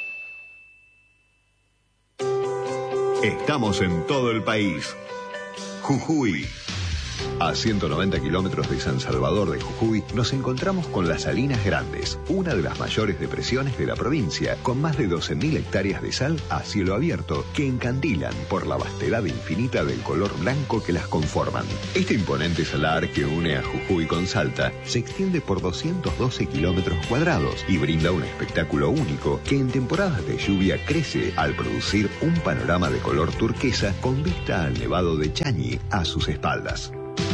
Estamos en todo el país. Jujuy. A 190 kilómetros de San Salvador de Jujuy nos encontramos con las Salinas Grandes, una de las mayores depresiones de la provincia, con más de 12.000 hectáreas de sal a cielo abierto que encandilan por la vastedad infinita del color blanco que las conforman. Este imponente salar que une a Jujuy con Salta se extiende por 212 kilómetros cuadrados y brinda un espectáculo único que en temporadas de lluvia crece al producir un panorama de color turquesa con vista al nevado de Chañi a sus espaldas.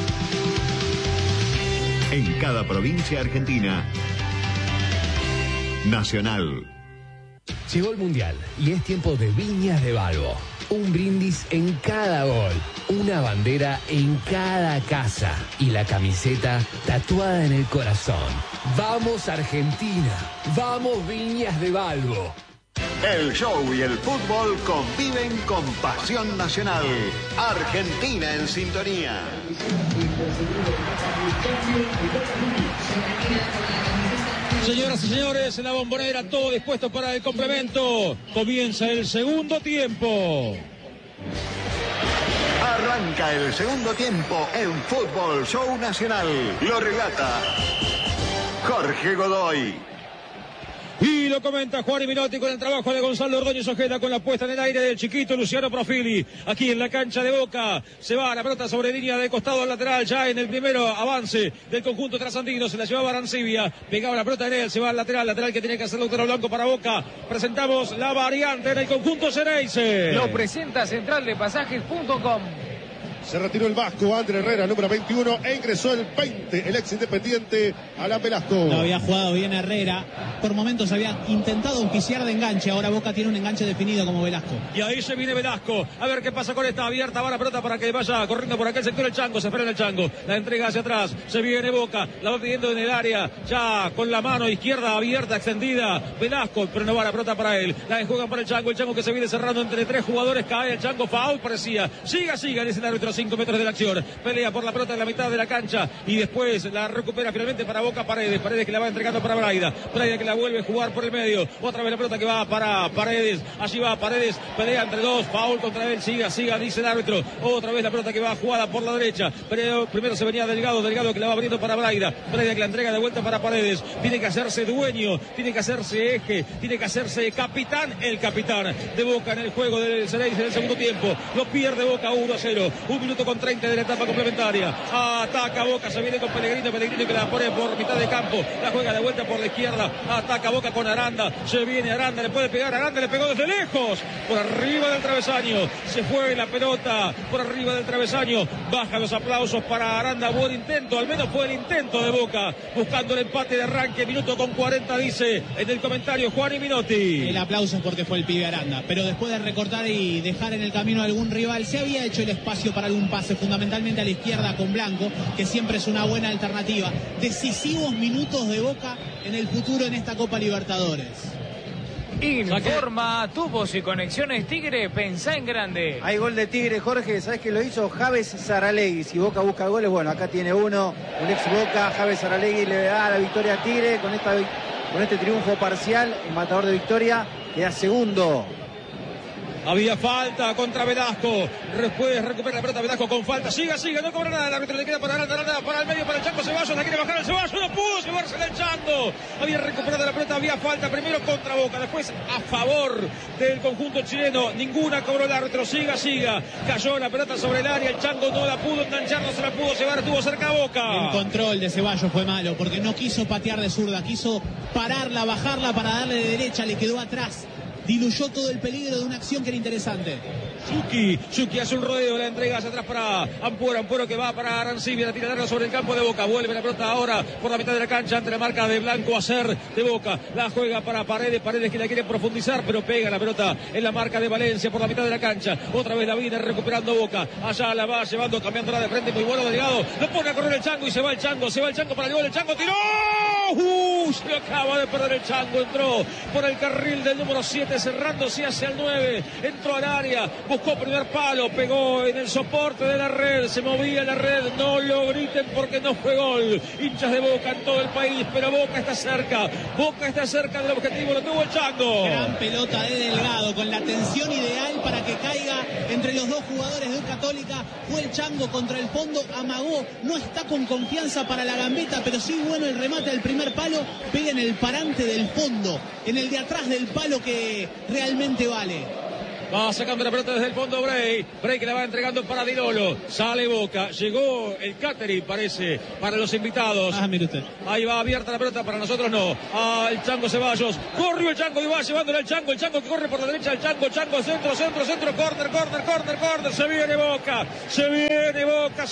En cada provincia argentina, Nacional. Llegó el Mundial y es tiempo de Viñas de Valvo. Un brindis en cada gol, una bandera en cada casa y la camiseta tatuada en el corazón. ¡Vamos Argentina! ¡Vamos Viñas de Valvo! El show y el fútbol conviven con pasión nacional. Argentina en sintonía. Señoras y señores, en la Bombonera, todo dispuesto para el complemento. Comienza el segundo tiempo. Arranca el segundo tiempo en Fútbol Show Nacional. Lo relata Jorge Godoy. Y lo comenta Juan Minotti con el trabajo de Gonzalo Ordóñez Ojeda, con la puesta en el aire del chiquito Luciano Profili. Aquí en la cancha de Boca se va la pelota sobre línea de costado al lateral, ya en el primero avance del conjunto trasandino. Se la llevaba Arancibia, pegaba la pelota en él, se va al lateral que tiene que hacer Lautaro Blanco para Boca. Presentamos la variante en el conjunto Ceneice. Lo presenta centraldepasajes.com. Se retiró el vasco André Herrera, número 21, e ingresó el 20, el ex Independiente, Alan Velasco. No había jugado bien Herrera. Por momentos había intentado un pisear de enganche. Ahora Boca tiene un enganche definido como Velasco. Y ahí se viene Velasco. A ver qué pasa con esta abierta. Va la pelota para que vaya corriendo por aquel sector el Chango. Se espera en el Chango. La entrega hacia atrás. Se viene Boca. La va pidiendo en el área. Ya con la mano izquierda abierta, extendida. Velasco, pero no va la pelota para él. La juegan para el Chango. El Chango que se viene cerrando entre tres jugadores. Cae el Chango. Foul parecía. Siga, dice el árbitro. 5 metros de la acción. Pelea por la pelota en la mitad de la cancha. Y después la recupera finalmente para Boca Paredes. Paredes que la va entregando para Braida. Braida que la vuelve a jugar por el medio. Otra vez la pelota que va para Paredes. Allí va Paredes. Pelea entre dos. Foul contra él. Siga, dice el árbitro. Otra vez la pelota que va jugada por la derecha. Pero primero se venía Delgado que la va abriendo para Braida. Braida que la entrega de vuelta para Paredes. Tiene que hacerse dueño. Tiene que hacerse eje. Tiene que hacerse capitán. El capitán de Boca en el juego del Ceneice en el segundo tiempo. Lo pierde Boca 1-0. 1 minuto con 30 de la etapa complementaria. Ataca Boca. Se viene con Pellegrino. Pellegrino que la pone por mitad de campo. La juega de vuelta por la izquierda. Ataca Boca con Aranda. Se viene Aranda. Le puede pegar. Aranda le pegó desde lejos. Por arriba del travesaño. Se fue la pelota. Por arriba del travesaño. Baja los aplausos para Aranda. Buen intento. Al menos fue el intento de Boca. Buscando el empate de arranque. Minuto con 40 dice en el comentario Juan y Minotti. El aplauso es porque fue el pibe Aranda. Pero después de recortar y dejar en el camino a algún rival, se había hecho el espacio para algún pase, fundamentalmente a la izquierda con Blanco, que siempre es una buena alternativa. Decisivos minutos de Boca en el futuro en esta Copa Libertadores. Informa Tubos y Conexiones Tigre, pensá en grande. Hay gol de Tigre, Jorge, ¿sabés que lo hizo? Javes Saralegui. Si Boca busca goles, bueno, acá tiene uno, un ex Boca. Javes Saralegui le da la victoria a Tigre con este triunfo parcial. El matador de Victoria queda segundo. Había falta contra Velasco. Después recupera la pelota Velasco con falta. Siga, no cobra nada. El árbitro le queda para Aranda, para el medio, para el Chango Ceballos. La quiere bajar el Ceballos. No pudo llevársela el Chango. Había recuperado la pelota. Había falta primero contra Boca. Después a favor del conjunto chileno. Ninguna cobró el árbitro. Siga. Cayó la pelota sobre el área. El Chango no la pudo enganchar. No se la pudo llevar. Estuvo cerca a Boca. El control de Ceballos fue malo porque no quiso patear de zurda. Quiso pararla, bajarla para darle de derecha. Le quedó atrás. Diluyó todo el peligro de una acción que era interesante. Suki hace un rodeo, la entrega hacia atrás para Ampuero que va para Arancibia, la tira larga sobre el campo de Boca, vuelve la pelota ahora por la mitad de la cancha ante la marca de Blanco Acer de Boca, la juega para Paredes que la quiere profundizar, pero pega la pelota en la marca de Valencia por la mitad de la cancha, otra vez la viene recuperando Boca, allá la va llevando, cambiándola de frente, muy bueno Delgado, lo pone a correr el Chango y se va el Chango para el gol, el Chango tiró, se acaba de perder el Chango, entró por el carril del número 7, cerrándose hacia el 9, entró al área, buscó primer palo, pegó en el soporte de la red, se movía la red, no lo griten porque no fue gol, hinchas de Boca en todo el país, pero Boca está cerca del objetivo, lo tuvo el Chango. Gran pelota de Delgado, con la tensión ideal para que caiga entre los dos jugadores de U Católica, fue el Chango contra el fondo, amagó, no está con confianza para la gambeta, pero sí bueno el remate del primer palo, pega en el parante del fondo, en el de atrás del palo que realmente vale. Va sacando la pelota desde el fondo Bray que la va entregando para Di Lolo, sale Boca, llegó el catering parece para los invitados. Mire usted. Ahí va abierta la pelota, para nosotros no. El Chango Ceballos, corrió el Chango y va llevándole al Chango, el Chango que corre por la derecha, el Chango, centro, corner, se viene Boca,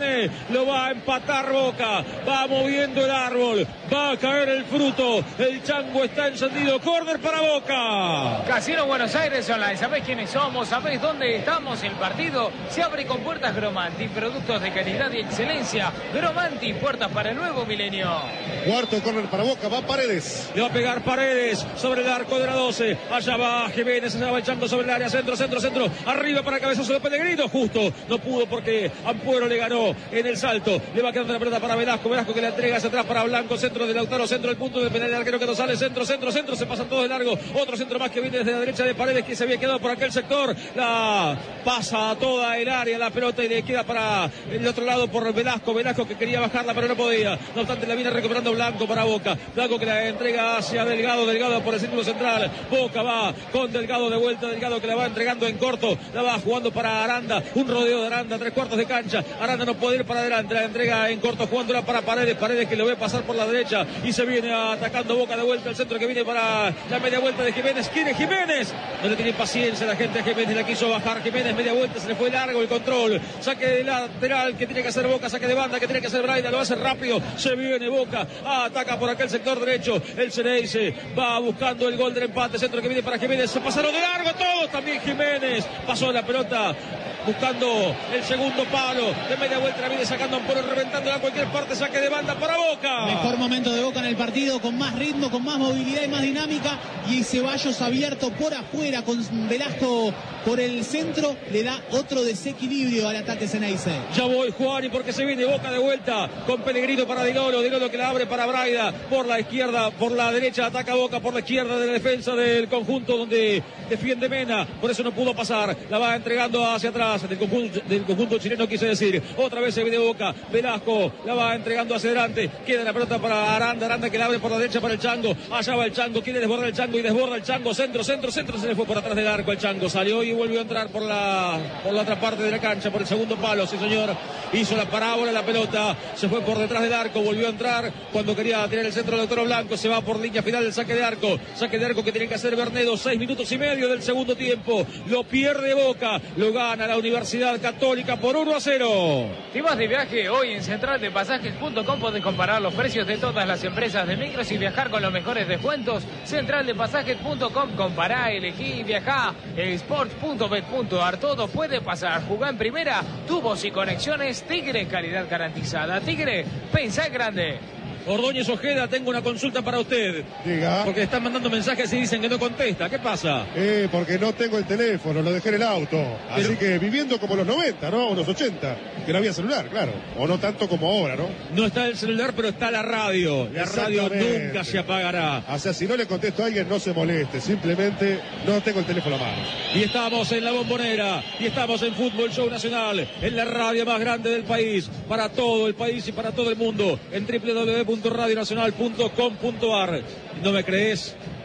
lo va a empatar Boca, va moviendo el árbol, va a caer el fruto, el Chango está encendido, corner para Boca. Casino Buenos Aires Online, ¿sabés quiénes somos? ¿Sabés dónde estamos? El partido se abre con puertas Gromanti, productos de calidad y excelencia. Gromanti, puertas para el nuevo milenio. Cuarto córner para Boca, va Paredes. Le va a pegar Paredes sobre el arco de la 12. Allá va Jiménez, allá va el Chango sobre el área, centro. Arriba para cabezazo de Pellegrino, justo. No pudo porque Ampuero le ganó en el salto. Le va quedando la pelota para Velasco que la entrega hacia atrás para Blanco, centro de Lautaro, centro del punto de penal del arquero que no sale, centro. Se pasan todos de largo. Otro centro más que viene desde la derecha de Paredes, que se había quedado por aquel sector, la pasa a toda el área la pelota y le queda para el otro lado por Velasco que quería bajarla pero no podía, no obstante la viene recuperando Blanco para Boca, Blanco que la entrega hacia Delgado por el círculo central, Boca va con Delgado de vuelta, Delgado que la va entregando en corto, la va jugando para Aranda, un rodeo de Aranda, 3/4 de cancha, Aranda no puede ir para adelante, la entrega en corto jugándola para Paredes que lo ve pasar por la derecha y se viene atacando Boca de vuelta al centro que viene para la media vuelta de Jiménez, quiere Jiménez, no le tiene paciencia la gente, Jiménez la quiso bajar, Jiménez media vuelta, se le fue largo el control, saque de lateral que tiene que hacer Boca, saque de banda que tiene que hacer Braida, lo hace rápido, se viene Boca, ataca por aquel sector derecho, el Ceneice va buscando el gol del empate, centro que viene para Jiménez, se pasaron de largo todos, también Jiménez, pasó la pelota buscando el segundo palo, de media vuelta la viene sacando Ampuero, reventándola a cualquier parte, saque de banda para Boca. Mejor momento de Boca en el partido, con más ritmo, con más movilidad y más dinámica, y Ceballos abierto por afuera con Velasco por el centro, le da otro desequilibrio al ataque Ceneice. Ya voy Juan, y porque se viene Boca de vuelta con Pellegrino para Di Lolo que la abre para Braida, por la izquierda, por la derecha ataca Boca, por la izquierda de la defensa del conjunto donde defiende Mena, por eso no pudo pasar, la va entregando hacia atrás del conjunto chileno, quise decir, otra vez se viene Boca, Velasco la va entregando hacia adelante, queda la pelota para Aranda que la abre por la derecha para el Chango, allá va el Chango, quiere desbordar el Chango y desborda el Chango, centro, se le fue por atrás del arco el Chango, salió y volvió a entrar por la otra parte de la cancha, por el segundo palo, sí señor, hizo la parábola, la pelota se fue por detrás del arco, volvió a entrar cuando quería tirar el centro del doctor Blanco, se va por línea final del saque de arco que tiene que hacer Bernedo, 6 minutos y medio del segundo tiempo, lo pierde Boca, lo gana la Universidad Católica por 1-0. Si vas de viaje hoy en centraldepasajes.com podés comparar los precios de todas las empresas de micros y viajar con los mejores descuentos. Centraldepasajes.com, compará, elegí, viajá. Sports.bet.ar, todo puede pasar. Jugá en primera, tubos y conexiones Tigre, calidad garantizada. Tigre, pensá grande. Ordóñez Ojeda, tengo una consulta para usted. Diga. Porque están mandando mensajes y dicen que no contesta. ¿Qué pasa? Porque no tengo el teléfono, lo dejé en el auto. Pero... Así que viviendo como los 90, ¿no? O los 80, que no había celular, claro. O no tanto como ahora, ¿no? No está el celular, pero está la radio. La radio nunca se apagará. O sea, si no le contesto a alguien, no se moleste. Simplemente no tengo el teléfono a mano. Y estamos en La Bombonera. Y estamos en Fútbol Show Nacional. En la radio más grande del país. Para todo el país y para todo el mundo. En www.radionacional.com.ar. ¿No me crees?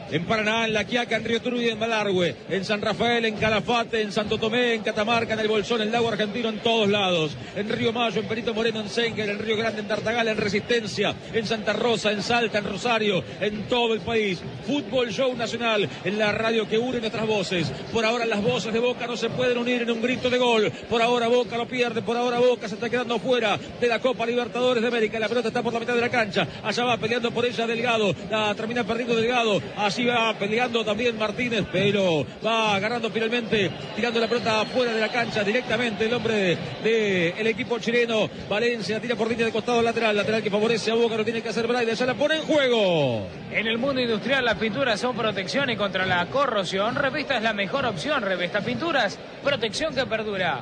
en Paraná, en La Quiaca, en Río Turbio, en Malargüe, en San Rafael, en Calafate, en Santo Tomé, en Catamarca, en El Bolsón, en Lago Argentino, en todos lados. En Río Mayo, en Perito Moreno, en Senger, en Río Grande, en Tartagal, en Resistencia, en Santa Rosa, en Salta, en Rosario, en todo el país. Fútbol Show Nacional, en la radio que une nuestras voces. Por ahora las voces de Boca no se pueden unir en un grito de gol. Por ahora Boca lo pierde, por ahora Boca se está quedando fuera de la Copa Libertadores de América. La pelota está por la mitad de la cancha. Allá va peleando por ella Delgado. La termina perdiendo Delgado. Así va peleando también Martínez, pero va ganando finalmente, tirando la pelota fuera de la cancha directamente el hombre del equipo chileno. Valencia tira por línea de costado lateral que favorece a Boca, lo tiene que hacer Braida, ya la pone en juego. En el mundo industrial las pinturas son protección y contra la corrosión. Revesta es la mejor opción. Revesta Pinturas, protección que perdura.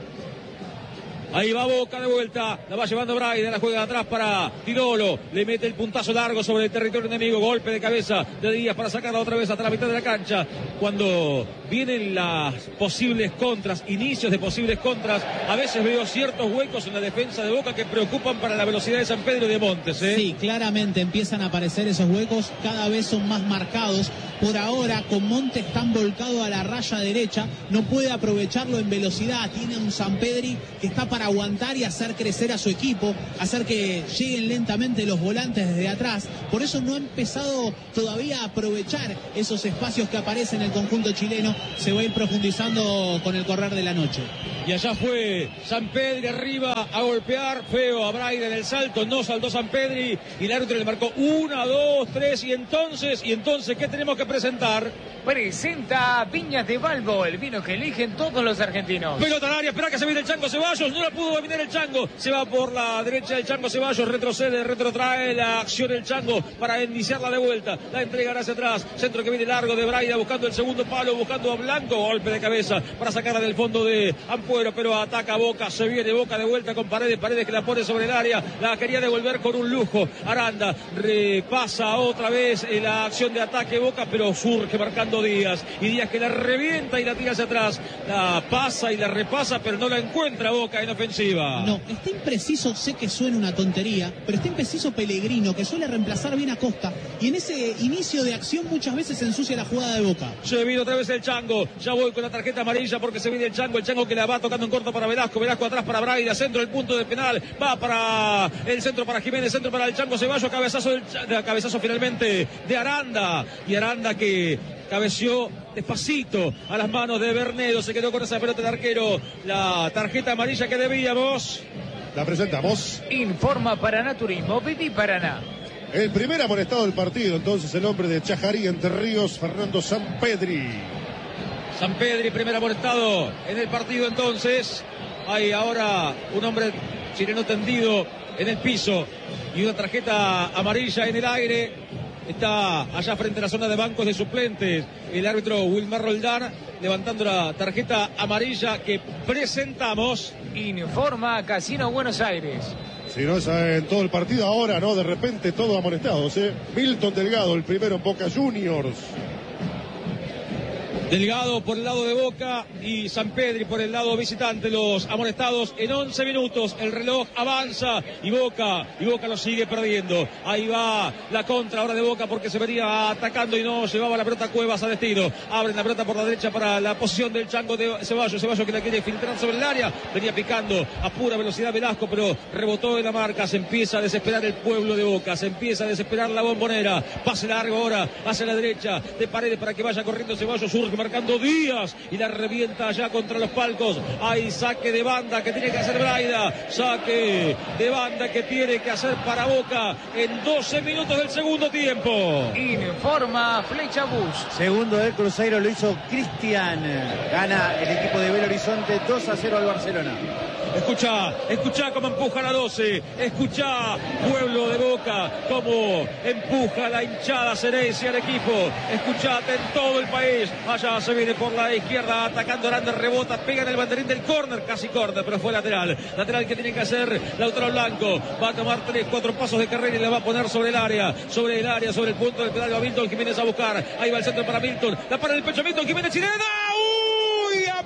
Ahí va Boca de vuelta, la va llevando Braida, la juega de atrás para Tirolo, le mete el puntazo largo sobre el territorio enemigo, golpe de cabeza de Díaz para sacarla otra vez hasta la mitad de la cancha. Cuando vienen las posibles contras, inicios de posibles contras, a veces veo ciertos huecos en la defensa de Boca que preocupan para la velocidad de San Pedro y de Montes. Sí, claramente empiezan a aparecer esos huecos, cada vez son más marcados. Por ahora, con Montes tan volcado a la raya derecha, no puede aprovecharlo en velocidad. Tiene un Sampedri que está para aguantar y hacer crecer a su equipo, hacer que lleguen lentamente los volantes desde atrás. Por eso no ha empezado todavía a aprovechar esos espacios que aparecen en el conjunto chileno. Se va a ir profundizando con el correr de la noche. Y allá fue Sampedri arriba a golpear feo a Braida en el salto, no saltó Sampedri y el árbitro le marcó 1, 2, 3 y entonces ¿qué tenemos que presentar? Presenta Viñas de Balbo, el vino que eligen todos los argentinos. Pelota al área, espera que se viene el Chango Ceballos, no la pudo dominar el Chango, se va por la derecha el Chango Ceballos, retrocede, retrotrae la acción el Chango para iniciarla de vuelta, la entrega hacia atrás, centro que viene largo de Braida buscando el segundo palo, buscando a Blanco, golpe de cabeza para sacarla del fondo de Ampuero, pero ataca Boca, se viene Boca de vuelta con Paredes que la pone sobre el área, la quería devolver con un lujo, Aranda repasa otra vez la acción de ataque Boca, pero surge marcando Díaz, y Díaz que la revienta y la tira hacia atrás, la pasa y la repasa, pero no la encuentra Boca en ofensiva. No, está impreciso, sé que suena una tontería, pero está impreciso Pellegrino, que suele reemplazar bien a Costa, y en ese inicio de acción muchas veces se ensucia la jugada de Boca. Se viene otra vez el Chango, ya voy con la tarjeta amarilla porque se viene el Chango que la va tocando en corto para Velasco atrás para Braida, centro del punto de penal, va para el centro para Jiménez, centro para el Chango Ceballos, cabezazo finalmente de Aranda, y Aranda que cabeció despacito a las manos de Bernedo, se quedó con esa pelota de arquero, la tarjeta amarilla que debíamos. La presentamos. Informa Paraná Turismo, Viví Paraná. El primer amonestado del partido, entonces el hombre de Chajarí, Entre Ríos, Fernando Sampedri. Sampedri, primer amonestado en el partido entonces. Hay ahora un hombre chileno tendido en el piso y una tarjeta amarilla en el aire. Está allá frente a la zona de bancos de suplentes el árbitro Wilmar Roldán levantando la tarjeta amarilla que presentamos. Informa Casino Buenos Aires. Si no es en todo el partido ahora, ¿no? De repente todos amonestados, ¿eh? Milton Delgado, el primero en Boca Juniors. Delgado por el lado de Boca y Sampedri por el lado visitante, los amonestados en 11 minutos, el reloj avanza y Boca lo sigue perdiendo. Ahí va la contra ahora de Boca porque se venía atacando y no llevaba la pelota Cuevas a destino. Abren la pelota por la derecha para la posición del Chango de Ceballos que la quiere filtrar sobre el área, venía picando a pura velocidad Velasco, pero rebotó en la marca. Se empieza a desesperar el pueblo de Boca, se empieza a desesperar la Bombonera. Pase largo ahora hacia la derecha de Paredes para que vaya corriendo Ceballos, surge marcando Díaz y la revienta allá contra los palcos. Hay saque de banda que tiene que hacer Braida, saque de banda que tiene que hacer para Boca en 12 minutos del segundo tiempo. Informa Flecha Bus. Segundo del Cruzeiro lo hizo Cristian. Gana el equipo de Belo Horizonte 2-0 al Barcelona. Escuchá cómo empuja la 12, escuchá pueblo de Boca, cómo empuja la hinchada Cerecia al equipo, escuchate en todo el país. Allá se viene por la izquierda atacando Aranda, rebota, pega en el banderín del córner, casi córner, pero fue lateral que tiene que hacer Lautaro Blanco, va a tomar 3-4 pasos de carrera y la va a poner sobre el área, sobre el punto del penal, va Milton Jiménez a buscar, ahí va el centro para Milton, la para el pecho Milton Jiménez, chilena, apenas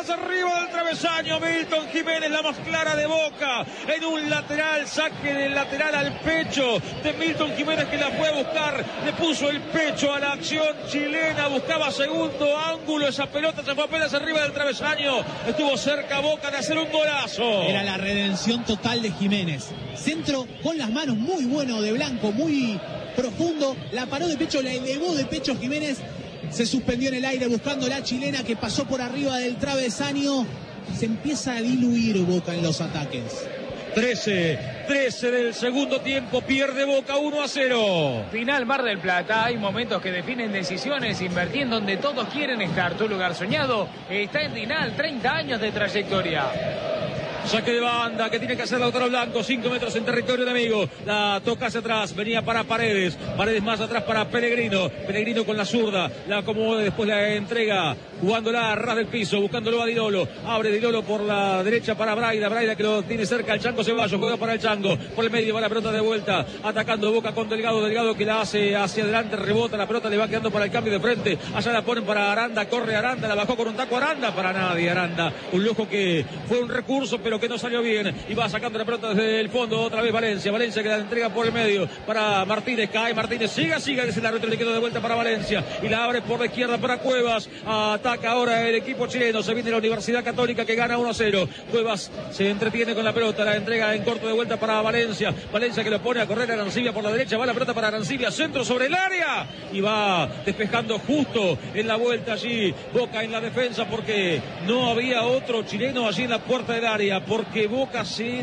apenas arriba del travesaño. Milton Jiménez, la más clara de Boca, en un lateral, saque del lateral al pecho de Milton Jiménez, que la fue a buscar, le puso el pecho a la acción chilena, buscaba segundo ángulo, esa pelota se fue apenas arriba del travesaño, estuvo cerca Boca de hacer un golazo. Era la redención total de Jiménez. Centro con las manos, muy bueno de Blanco, muy profundo, la paró de pecho, la elevó de pecho Jiménez, se suspendió en el aire buscando la chilena que pasó por arriba del travesaño. Se empieza a diluir Boca en los ataques. 13 del segundo tiempo, pierde Boca 1-0. Final Mar del Plata, hay momentos que definen decisiones, invertir en donde todos quieren estar. Tu lugar soñado está en Dinal, 30 años de trayectoria. Saque de banda que tiene que hacer Lautaro Blanco, 5 metros en territorio de amigo, la toca hacia atrás, venía para Paredes más atrás para Pellegrino con la zurda, la acomoda, después la entrega, jugándola a ras del piso, buscándolo a Dilolo, abre Dilolo por la derecha para Braida que lo tiene cerca el Chango Ceballos, juega para el Chango, por el medio va la pelota de vuelta, atacando Boca con Delgado que la hace hacia adelante, rebota, la pelota le va quedando para el cambio de frente, allá la ponen para Aranda, corre Aranda, la bajó con un taco Aranda, para nadie Aranda, un lujo que fue un recurso, pero que no salió bien, y va sacando la pelota desde el fondo, otra vez Valencia que la entrega por el medio para Martínez, cae Martínez, siga, dice el árbitro, le quedó de vuelta para Valencia, y la abre por la izquierda para Cuevas, ataca ahora el equipo chileno, se viene la Universidad Católica que gana 1-0, Cuevas se entretiene con la pelota, la entrega en corto de vuelta para Valencia que lo pone a correr a Arancibia por la derecha, va la pelota para Arancibia, centro sobre el área, y va despejando justo en la vuelta allí, Boca en la defensa, porque no había otro chileno allí en la puerta del área, porque Boca se